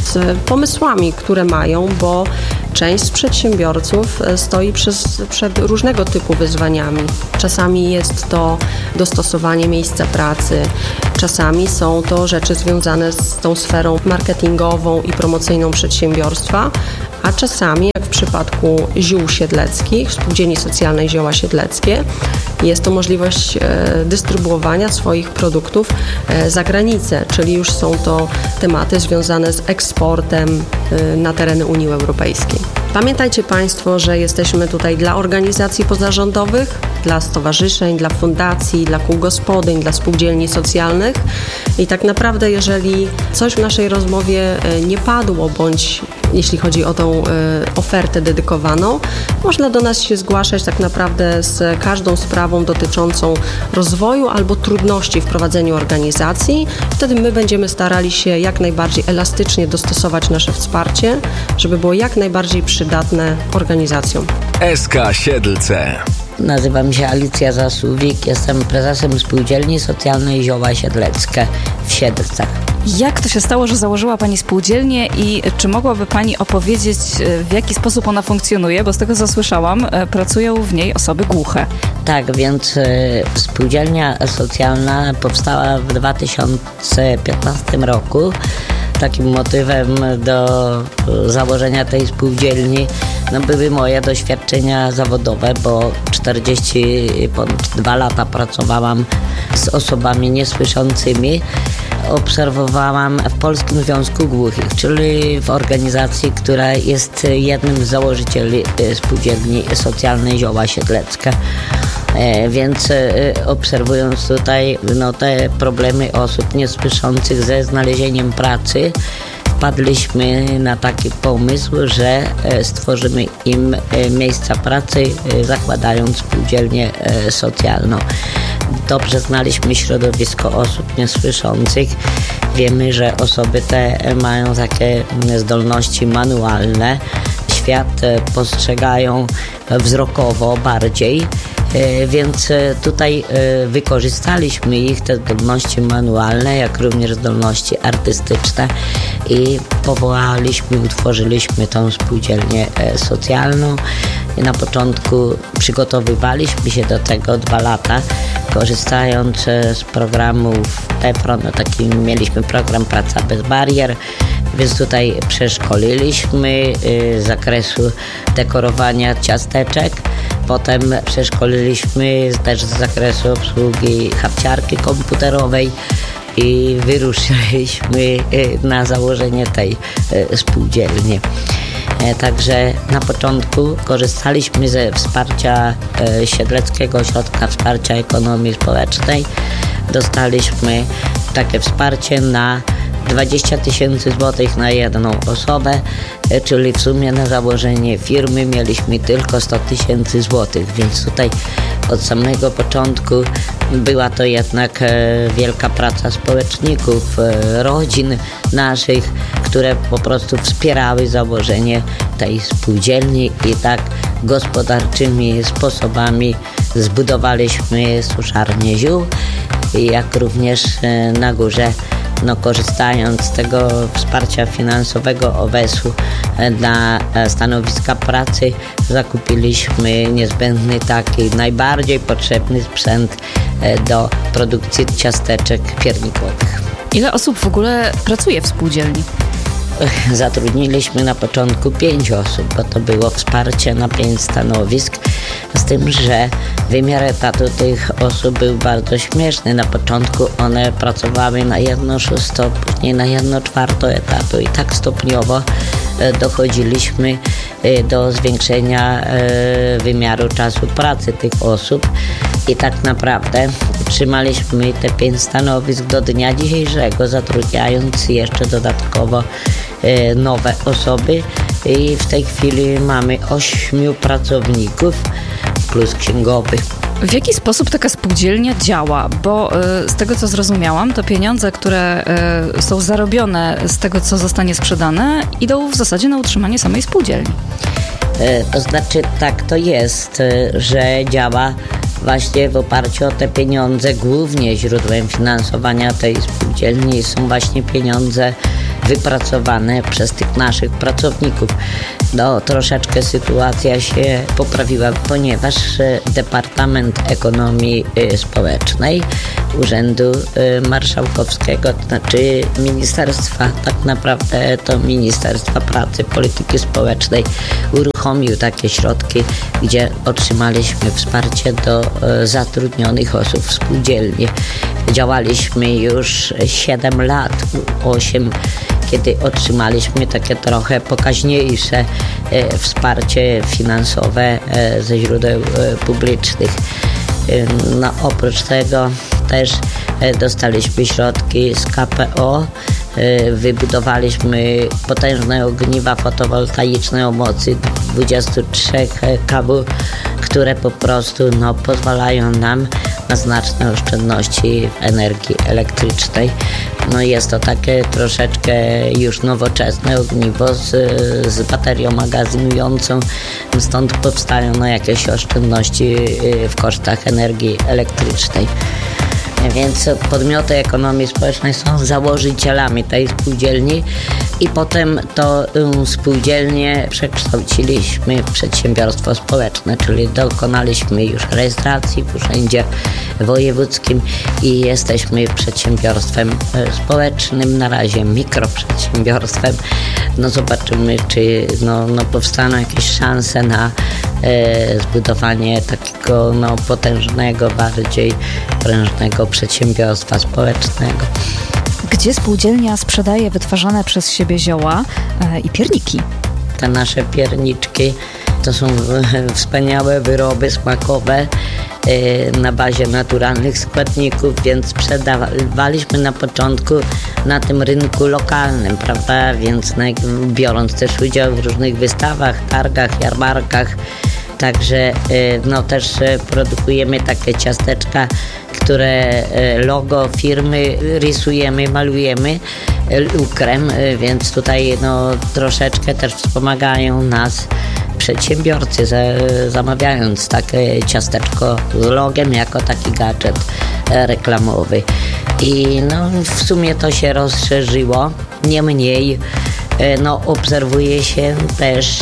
z pomysłami, które mają, bo część z przedsiębiorców stoi przez, przed różnego typu wyzwaniami. Czasami jest to dostosowanie miejsca pracy, czasami są to rzeczy związane z tą sferą marketingową i promocyjną przedsiębiorstwa, a czasami, jak w przypadku ziół siedleckich, Spółdzielni Socjalnej Zioła Siedleckie, jest to możliwość dystrybuowania swoich produktów za granicę, czyli już są to tematy związane z eksportem na tereny Unii Europejskiej. Pamiętajcie Państwo, że jesteśmy tutaj dla organizacji pozarządowych, dla stowarzyszeń, dla fundacji, dla kół gospodyń, dla spółdzielni socjalnych i tak naprawdę, jeżeli coś w naszej rozmowie nie padło, bądź jeśli chodzi o tą y, ofertę dedykowaną, można do nas się zgłaszać tak naprawdę z każdą sprawą dotyczącą rozwoju albo trudności w prowadzeniu organizacji. Wtedy my będziemy starali się jak najbardziej elastycznie dostosować nasze wsparcie, żeby było jak najbardziej przydatne organizacjom. S K Siedlce. Nazywam się Alicja Zasuwik, jestem prezesem Spółdzielni Socjalnej Zioła Siedleckie w Siedlcach. Jak to się stało, że założyła Pani spółdzielnię i czy mogłaby Pani opowiedzieć, w jaki sposób ona funkcjonuje? Bo z tego, co słyszałam, pracują w niej osoby głuche. Tak, więc y, spółdzielnia socjalna powstała w dwa tysiące piętnastym roku. Takim motywem do założenia tej spółdzielni no, były moje doświadczenia zawodowe, bo czterdzieści ponad dwa lata pracowałam z osobami niesłyszącymi. Obserwowałam w Polskim Związku Głuchych, czyli w organizacji, która jest jednym z założycieli Spółdzielni Socjalnej Zioła Siedleckie. Więc obserwując tutaj no, te problemy osób niesłyszących ze znalezieniem pracy, wpadliśmy na taki pomysł, że stworzymy im miejsca pracy, zakładając spółdzielnię socjalną. Dobrze znaliśmy środowisko osób niesłyszących. Wiemy, że osoby te mają takie zdolności manualne. Świat postrzegają wzrokowo bardziej, więc tutaj wykorzystaliśmy ich, te zdolności manualne, jak również zdolności artystyczne i powołaliśmy, utworzyliśmy tą spółdzielnię socjalną. I na początku przygotowywaliśmy się do tego dwa lata, korzystając z programów PEPRO, no taki mieliśmy program Praca bez barier, więc tutaj przeszkoliliśmy z zakresu dekorowania ciasteczek, potem przeszkoliliśmy też z zakresu obsługi hapciarki komputerowej i wyruszyliśmy na założenie tej spółdzielni. Także na początku korzystaliśmy ze wsparcia Siedleckiego Ośrodka Wsparcia Ekonomii Społecznej. Dostaliśmy takie wsparcie na dwadzieścia tysięcy złotych na jedną osobę, czyli w sumie na założenie firmy mieliśmy tylko sto tysięcy złotych, więc tutaj od samego początku była to jednak wielka praca społeczników, rodzin naszych, które po prostu wspierały założenie tej spółdzielni i tak gospodarczymi sposobami zbudowaliśmy suszarnię ziół, jak również na górze, no, korzystając z tego wsparcia finansowego O W E S-u dla stanowiska pracy, zakupiliśmy niezbędny taki najbardziej potrzebny sprzęt do produkcji ciasteczek piernikowych. Ile osób w ogóle pracuje w spółdzielni? Zatrudniliśmy na początku pięć osób, bo to było wsparcie na pięć stanowisk, z tym, że wymiar etatu tych osób był bardzo śmieszny. Na początku one pracowały na jedno szósto, później na jedno czwarto etatu i tak stopniowo dochodziliśmy do zwiększenia wymiaru czasu pracy tych osób i tak naprawdę utrzymaliśmy te pięć stanowisk do dnia dzisiejszego, zatrudniając jeszcze dodatkowo nowe osoby i w tej chwili mamy ośmiu pracowników plus księgowych. W jaki sposób taka spółdzielnia działa? Bo y, z tego, co zrozumiałam, to pieniądze, które y, są zarobione z tego, co zostanie sprzedane, idą w zasadzie na utrzymanie samej spółdzielni. Y, to znaczy tak to jest, y, że działa właśnie w oparciu o te pieniądze. Głównie źródłem finansowania tej spółdzielni są właśnie pieniądze wypracowane przez tych naszych pracowników. No, troszeczkę sytuacja się poprawiła, ponieważ Departament Ekonomii Społecznej Urzędu Marszałkowskiego, to znaczy ministerstwa, tak naprawdę to Ministerstwa Pracy, Polityki Społecznej, uruchomił takie środki, gdzie otrzymaliśmy wsparcie do zatrudnionych osób w spółdzielni. Działaliśmy już siedem lat, osiem, kiedy otrzymaliśmy takie trochę pokaźniejsze e, wsparcie finansowe e, ze źródeł e, publicznych. E, no, oprócz tego też e, dostaliśmy środki z K P O, e, wybudowaliśmy potężne ogniwa fotowoltaiczne o mocy dwadzieścia trzy kilowattów, które po prostu no, pozwalają nam na znaczne oszczędności energii elektrycznej. No jest to takie troszeczkę już nowoczesne ogniwo z, z baterią magazynującą, stąd powstają no, jakieś oszczędności w kosztach energii elektrycznej. Więc podmioty ekonomii społecznej są założycielami tej spółdzielni i potem to spółdzielnie przekształciliśmy w przedsiębiorstwo społeczne, czyli dokonaliśmy już rejestracji w Urzędzie Wojewódzkim i jesteśmy przedsiębiorstwem społecznym, na razie mikroprzedsiębiorstwem. No zobaczymy, czy no, no powstaną jakieś szanse na e, zbudowanie takiego no, potężnego, bardziej prężnego przedsiębiorstwa społecznego. Gdzie spółdzielnia sprzedaje wytwarzane przez siebie zioła e, i pierniki? Te nasze pierniczki to są wspaniałe wyroby smakowe e, na bazie naturalnych składników, więc sprzedawaliśmy na początku na tym rynku lokalnym, prawda? Więc no, biorąc też udział w różnych wystawach, targach, jarmarkach. Także no, też produkujemy takie ciasteczka, które logo firmy rysujemy, malujemy lukrem, więc tutaj no, troszeczkę też wspomagają nas przedsiębiorcy, zamawiając takie ciasteczko z logiem jako taki gadżet reklamowy. I no, w sumie to się rozszerzyło. Niemniej no, obserwuje się też,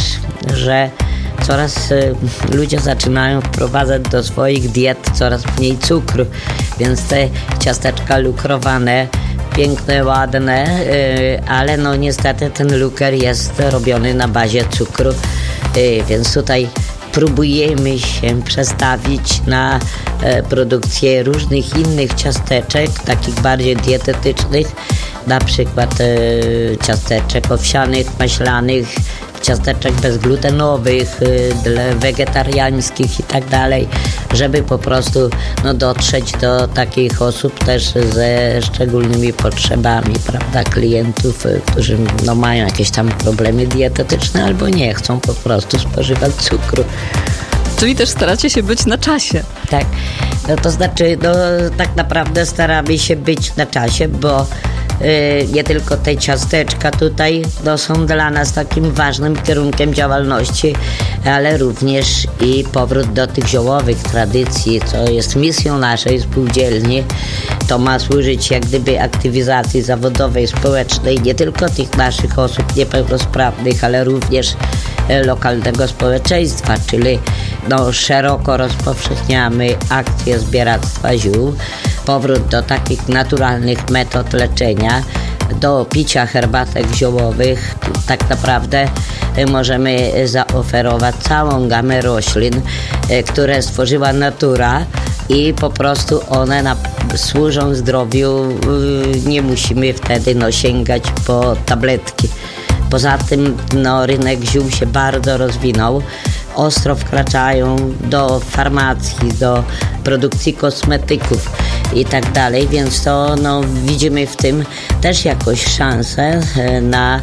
że coraz y, ludzie zaczynają wprowadzać do swoich diet coraz mniej cukru, więc te ciasteczka lukrowane, piękne, ładne, y, ale no niestety ten luker jest robiony na bazie cukru, y, więc tutaj próbujemy się przestawić na e, produkcję różnych innych ciasteczek, takich bardziej dietetycznych, na przykład e, ciasteczek owsianych, maślanych, ciasteczek bezglutenowych, dla wegetariańskich i tak dalej, żeby po prostu no, dotrzeć do takich osób też ze szczególnymi potrzebami, prawda, klientów, którzy no, mają jakieś tam problemy dietetyczne albo nie chcą po prostu spożywać cukru. Czyli też staracie się być na czasie. Tak, no to znaczy, no tak naprawdę staramy się być na czasie, bo nie tylko te ciasteczka tutaj no, są dla nas takim ważnym kierunkiem działalności, ale również i powrót do tych ziołowych tradycji, co jest misją naszej spółdzielni. To ma służyć jak gdyby aktywizacji zawodowej, społecznej, nie tylko tych naszych osób niepełnosprawnych, ale również lokalnego społeczeństwa, czyli no, szeroko rozpowszechniamy akcje zbieractwa ziół, powrót do takich naturalnych metod leczenia, do picia herbatek ziołowych. Tak naprawdę możemy zaoferować całą gamę roślin, które stworzyła natura i po prostu one na, służą zdrowiu, nie musimy wtedy no, sięgać po tabletki. Poza tym no, rynek ziół się bardzo rozwinął. Ostro wkraczają do farmacji, do produkcji kosmetyków i tak dalej, więc to no, widzimy w tym też jakąś szansę na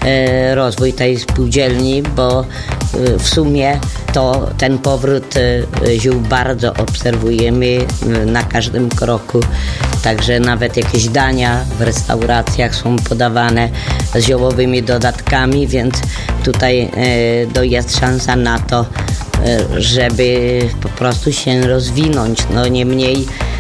e, rozwój tej spółdzielni, bo e, w sumie to ten powrót e, ziół bardzo obserwujemy e, na każdym kroku. Także nawet jakieś dania w restauracjach są podawane z ziołowymi dodatkami, więc tutaj e, to jest szansa na to, e, żeby po prostu się rozwinąć. No niemniej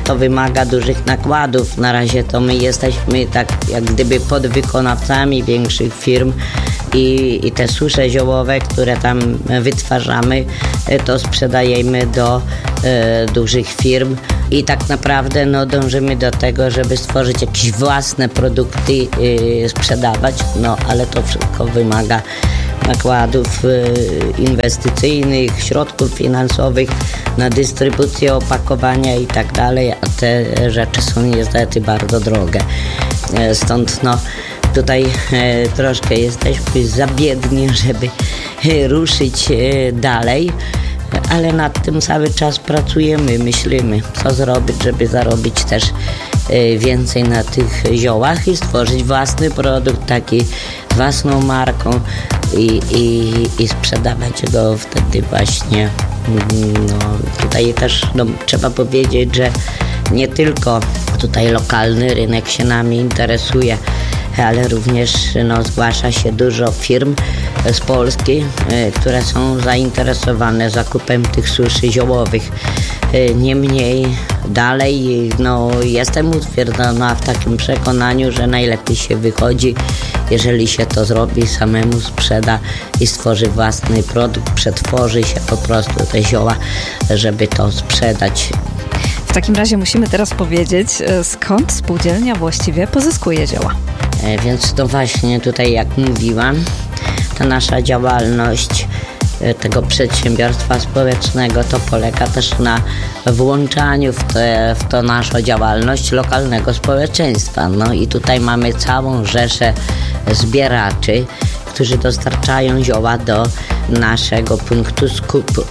to wymaga dużych nakładów. Na razie to my jesteśmy tak jak gdyby podwykonawcami większych firm i, i te susze ziołowe, które tam wytwarzamy, to sprzedajemy do e, dużych firm i tak naprawdę no, dążymy do tego, żeby stworzyć jakieś własne produkty, e, sprzedawać, no ale to wszystko wymaga nakładów inwestycyjnych, środków finansowych na dystrybucję, opakowania i tak dalej, a te rzeczy są niestety bardzo drogie. Stąd no tutaj troszkę jesteśmy za biedni, żeby ruszyć dalej, ale nad tym cały czas pracujemy, myślimy, co zrobić, żeby zarobić też więcej na tych ziołach i stworzyć własny produkt, taki własną marką i, i, i sprzedawać go wtedy właśnie. No, tutaj też no, trzeba powiedzieć, że nie tylko tutaj lokalny rynek się nami interesuje, ale również no, zgłasza się dużo firm z Polski, które są zainteresowane zakupem tych suszy ziołowych. Niemniej dalej no, jestem utwierdzona w takim przekonaniu, że najlepiej się wychodzi, jeżeli się to zrobi, samemu sprzeda i stworzy własny produkt, przetworzy się po prostu te zioła, żeby to sprzedać. W takim razie musimy teraz powiedzieć, skąd spółdzielnia właściwie pozyskuje zioła. Więc to właśnie tutaj, jak mówiłam, ta nasza działalność tego przedsiębiorstwa społecznego to polega też na włączaniu w, te, w to naszą działalność lokalnego społeczeństwa. No i tutaj mamy całą rzeszę zbieraczy, którzy dostarczają zioła do naszego punktu skupu.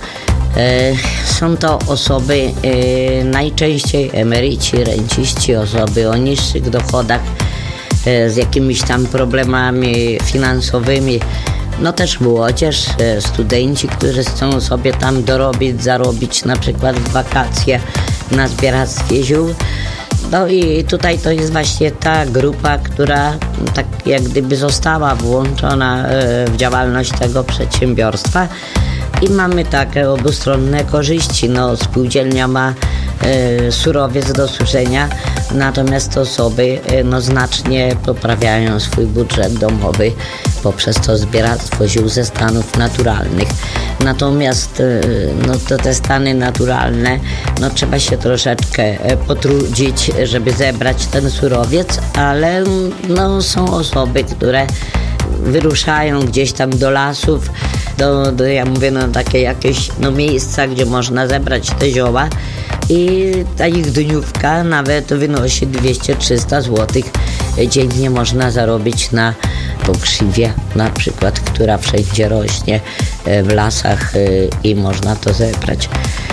Są to osoby najczęściej emeryci, renciści, osoby o niższych dochodach, z jakimiś tam problemami finansowymi. No też młodzież, studenci, którzy chcą sobie tam dorobić, zarobić na przykład w wakacje na zbieractwie ziół. No i tutaj to jest właśnie ta grupa, która tak jak gdyby została włączona w działalność tego przedsiębiorstwa i mamy takie obustronne korzyści. No, spółdzielnia ma e, surowiec do suszenia, natomiast osoby e, no, znacznie poprawiają swój budżet domowy poprzez to zbieractwo ziół ze stanów naturalnych. Natomiast e, no, to te stany naturalne, no, trzeba się troszeczkę potrudzić, żeby zebrać ten surowiec, ale no, są osoby, które wyruszają gdzieś tam do lasów, do, do ja mówię, no takie jakieś no, miejsca, gdzie można zebrać te zioła i ta ich dniówka nawet wynosi dwieście trzysta złotych. Dziennie można zarobić na pokrzywie na przykład, która wszędzie rośnie w lasach i można to zebrać.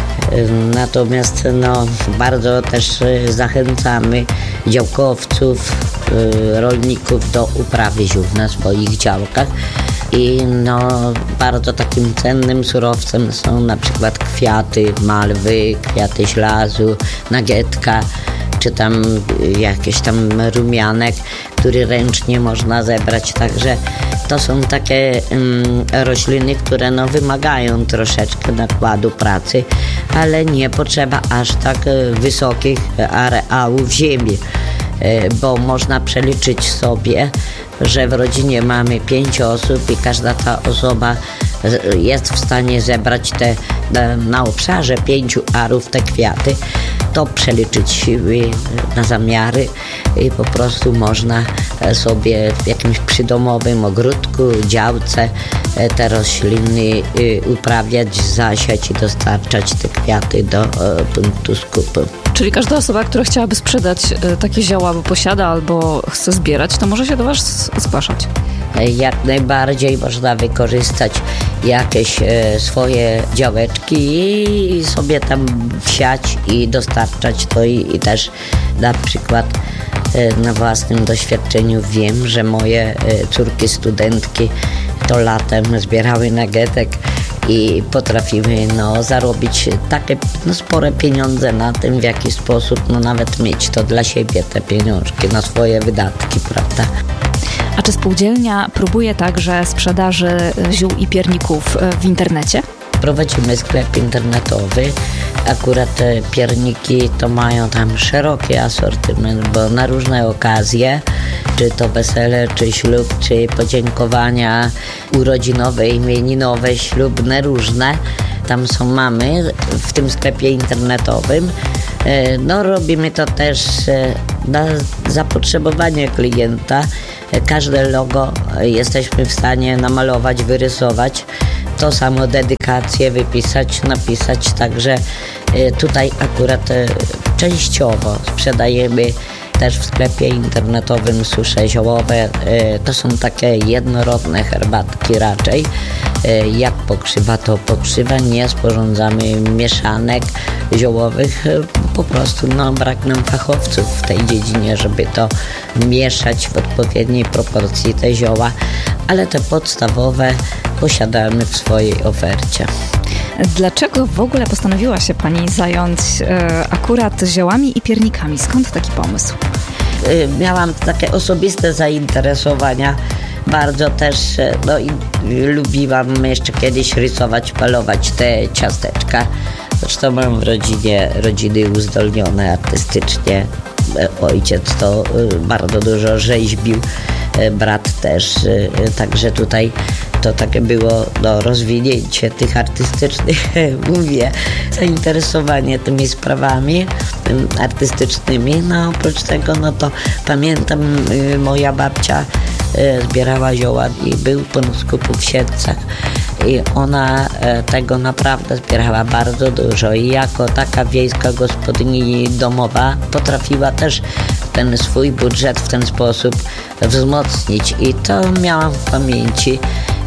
Natomiast no, bardzo też zachęcamy działkowców, rolników do uprawy ziół na swoich działkach i no, bardzo takim cennym surowcem są na przykład kwiaty malwy, kwiaty ślazu, nagietka, czy tam jakieś tam rumianek, który ręcznie można zebrać, także to są takie um, rośliny, które no, wymagają troszeczkę nakładu pracy, ale nie potrzeba aż tak wysokich areałów ziemi, bo można przeliczyć sobie, że w rodzinie mamy pięć osób i każda ta osoba jest w stanie zebrać te na obszarze pięciu arów te kwiaty, to przeliczyć siły na zamiary i po prostu można sobie w jakimś przydomowym ogródku, działce te rośliny uprawiać, zasiać i dostarczać te kwiaty do punktu skupu. Czyli każda osoba, która chciałaby sprzedać takie zioła, bo posiada albo chce zbierać, to może się do Was zgłaszać? Jak najbardziej można wykorzystać jakieś e, swoje działeczki i sobie tam wsiać i dostarczać to i, i też na przykład e, na własnym doświadczeniu wiem, że moje e, córki studentki to latem zbierały nagietek i potrafiły no, zarobić takie no, spore pieniądze na tym, w jaki sposób no, nawet mieć to dla siebie te pieniążki na swoje wydatki, prawda? A czy spółdzielnia próbuje także sprzedaży ziół i pierników w internecie? Prowadzimy sklep internetowy. Akurat te pierniki to mają tam szeroki asortyment, bo na różne okazje, czy to wesele, czy ślub, czy podziękowania urodzinowe, imieninowe, ślubne, różne. Tam są mamy w tym sklepie internetowym. No robimy to też na zapotrzebowanie klienta. Każde logo jesteśmy w stanie namalować, wyrysować. To samo dedykację wypisać, napisać. Także tutaj akurat częściowo sprzedajemy też w sklepie internetowym susze ziołowe. To są takie jednorodne herbatki raczej. Jak pokrzywa, to pokrzywa. Nie sporządzamy mieszanek ziołowych. Po prostu no, brak nam fachowców w tej dziedzinie, żeby to mieszać w odpowiedniej proporcji te zioła. Ale te podstawowe posiadamy w swojej ofercie. Dlaczego w ogóle postanowiła się Pani zająć e, akurat ziołami i piernikami? Skąd taki pomysł? Miałam takie osobiste zainteresowania. Bardzo też no, i lubiłam jeszcze kiedyś rysować, malować te ciasteczka. Zresztą mam w rodzinie rodziny uzdolnione artystycznie. Ojciec to bardzo dużo rzeźbił, brat też, także tutaj to takie było no, rozwinięcie tych artystycznych, mówię, zainteresowanie tymi sprawami artystycznymi. No oprócz tego, no to pamiętam, moja babcia zbierała zioła i był punkt skupu w Siedlcach i ona tego naprawdę zbierała bardzo dużo i jako taka wiejska gospodyni domowa potrafiła też ten swój budżet w ten sposób wzmocnić i to miałam w pamięci,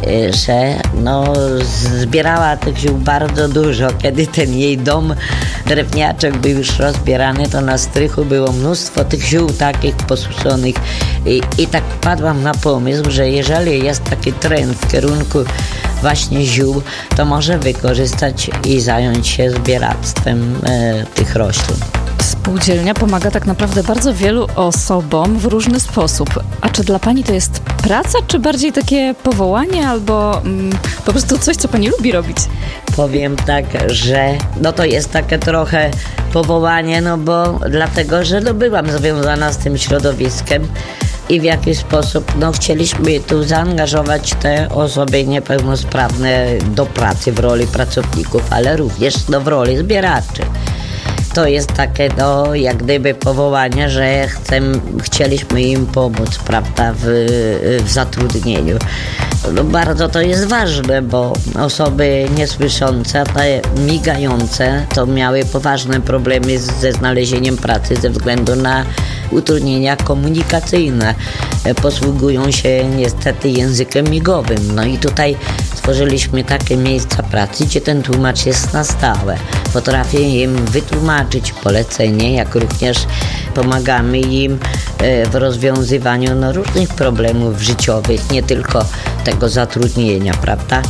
że no, zbierała tych ziół bardzo dużo. Kiedy ten jej dom drewniaczek był już rozbierany, to na strychu było mnóstwo tych ziół takich posuszonych i, i tak wpadłam na pomysł, że jeżeli jest taki trend w kierunku właśnie ziół, to może wykorzystać i zająć się zbieractwem e, tych roślin. Spółdzielnia pomaga tak naprawdę bardzo wielu osobom w różny sposób. A czy dla Pani to jest praca, czy bardziej takie powołanie albo mm, po prostu coś, co Pani lubi robić? Powiem tak, że no to jest takie trochę powołanie, no bo dlatego, że no byłam związana z tym środowiskiem i w jakiś sposób no chcieliśmy tu zaangażować te osoby niepełnosprawne do pracy w roli pracowników, ale również no, w roli zbieraczy. To jest takie, no, jak gdyby powołanie, że chcę, chcieliśmy im pomóc, prawda, w, w zatrudnieniu. No, bardzo to jest ważne, bo osoby niesłyszące, te migające, to miały poważne problemy ze znalezieniem pracy ze względu na utrudnienia komunikacyjne. Posługują się niestety językiem migowym. No i tutaj stworzyliśmy takie miejsca pracy, gdzie ten tłumacz jest na stałe. Potrafię im wytłumaczyć polecenie, jak również pomagamy im w rozwiązywaniu no, różnych problemów życiowych, nie tylko tego zatrudnienia, prawda?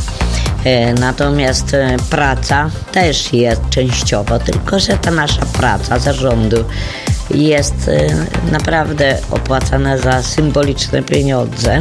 Natomiast praca też jest częściowo, tylko że ta nasza praca zarządu jest naprawdę opłacana za symboliczne pieniądze.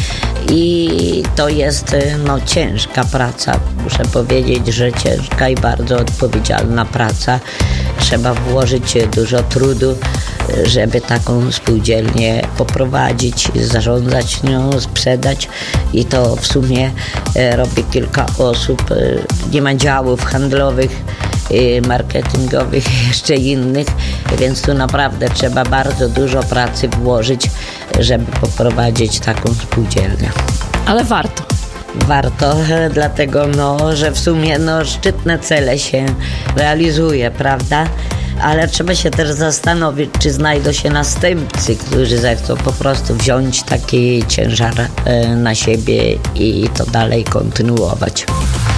I to jest no, ciężka praca. Muszę powiedzieć, że ciężka i bardzo odpowiedzialna praca. Trzeba włożyć dużo trudu, żeby taką spółdzielnię poprowadzić, zarządzać nią, sprzedać. I to w sumie robi kilka osób. Nie ma działów handlowych, marketingowych, jeszcze innych, więc tu naprawdę trzeba bardzo dużo pracy włożyć, żeby poprowadzić taką spółdzielnię. Ale warto. Warto, dlatego no, że w sumie no, szczytne cele się realizuje, prawda? Ale trzeba się też zastanowić, czy znajdą się następcy, którzy zechcą po prostu wziąć taki ciężar na siebie i to dalej kontynuować.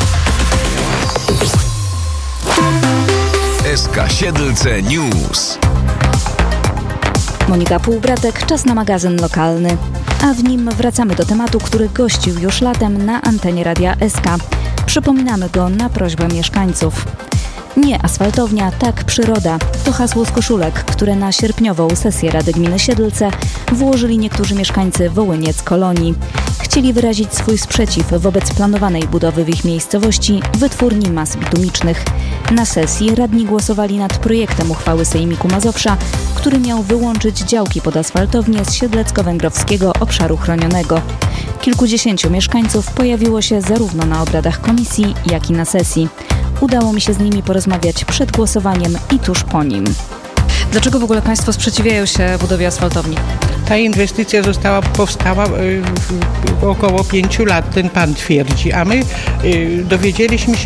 S K Siedlce News. Monika Półbratek, czas na magazyn lokalny. A w nim wracamy do tematu, który gościł już latem na antenie Radia S K. Przypominamy go na prośbę mieszkańców. Nie asfaltownia, tak przyroda. To hasło z koszulek, które na sierpniową sesję Rady Gminy Siedlce włożyli niektórzy mieszkańcy Wołyniec Kolonii. Chcieli wyrazić swój sprzeciw wobec planowanej budowy w ich miejscowości wytwórni mas bitumicznych. Na sesji radni głosowali nad projektem uchwały Sejmiku Mazowsza, który miał wyłączyć działki pod asfaltownię z Siedlecko-Węgrowskiego Obszaru Chronionego. Kilkudziesięciu mieszkańców pojawiło się zarówno na obradach komisji, jak i na sesji. Udało mi się z nimi porozmawiać przed głosowaniem i tuż po nim. Dlaczego w ogóle Państwo sprzeciwiają się budowie asfaltowni? Ta inwestycja została, powstała y, około pięciu lat, ten pan twierdzi, a my y, dowiedzieliśmy się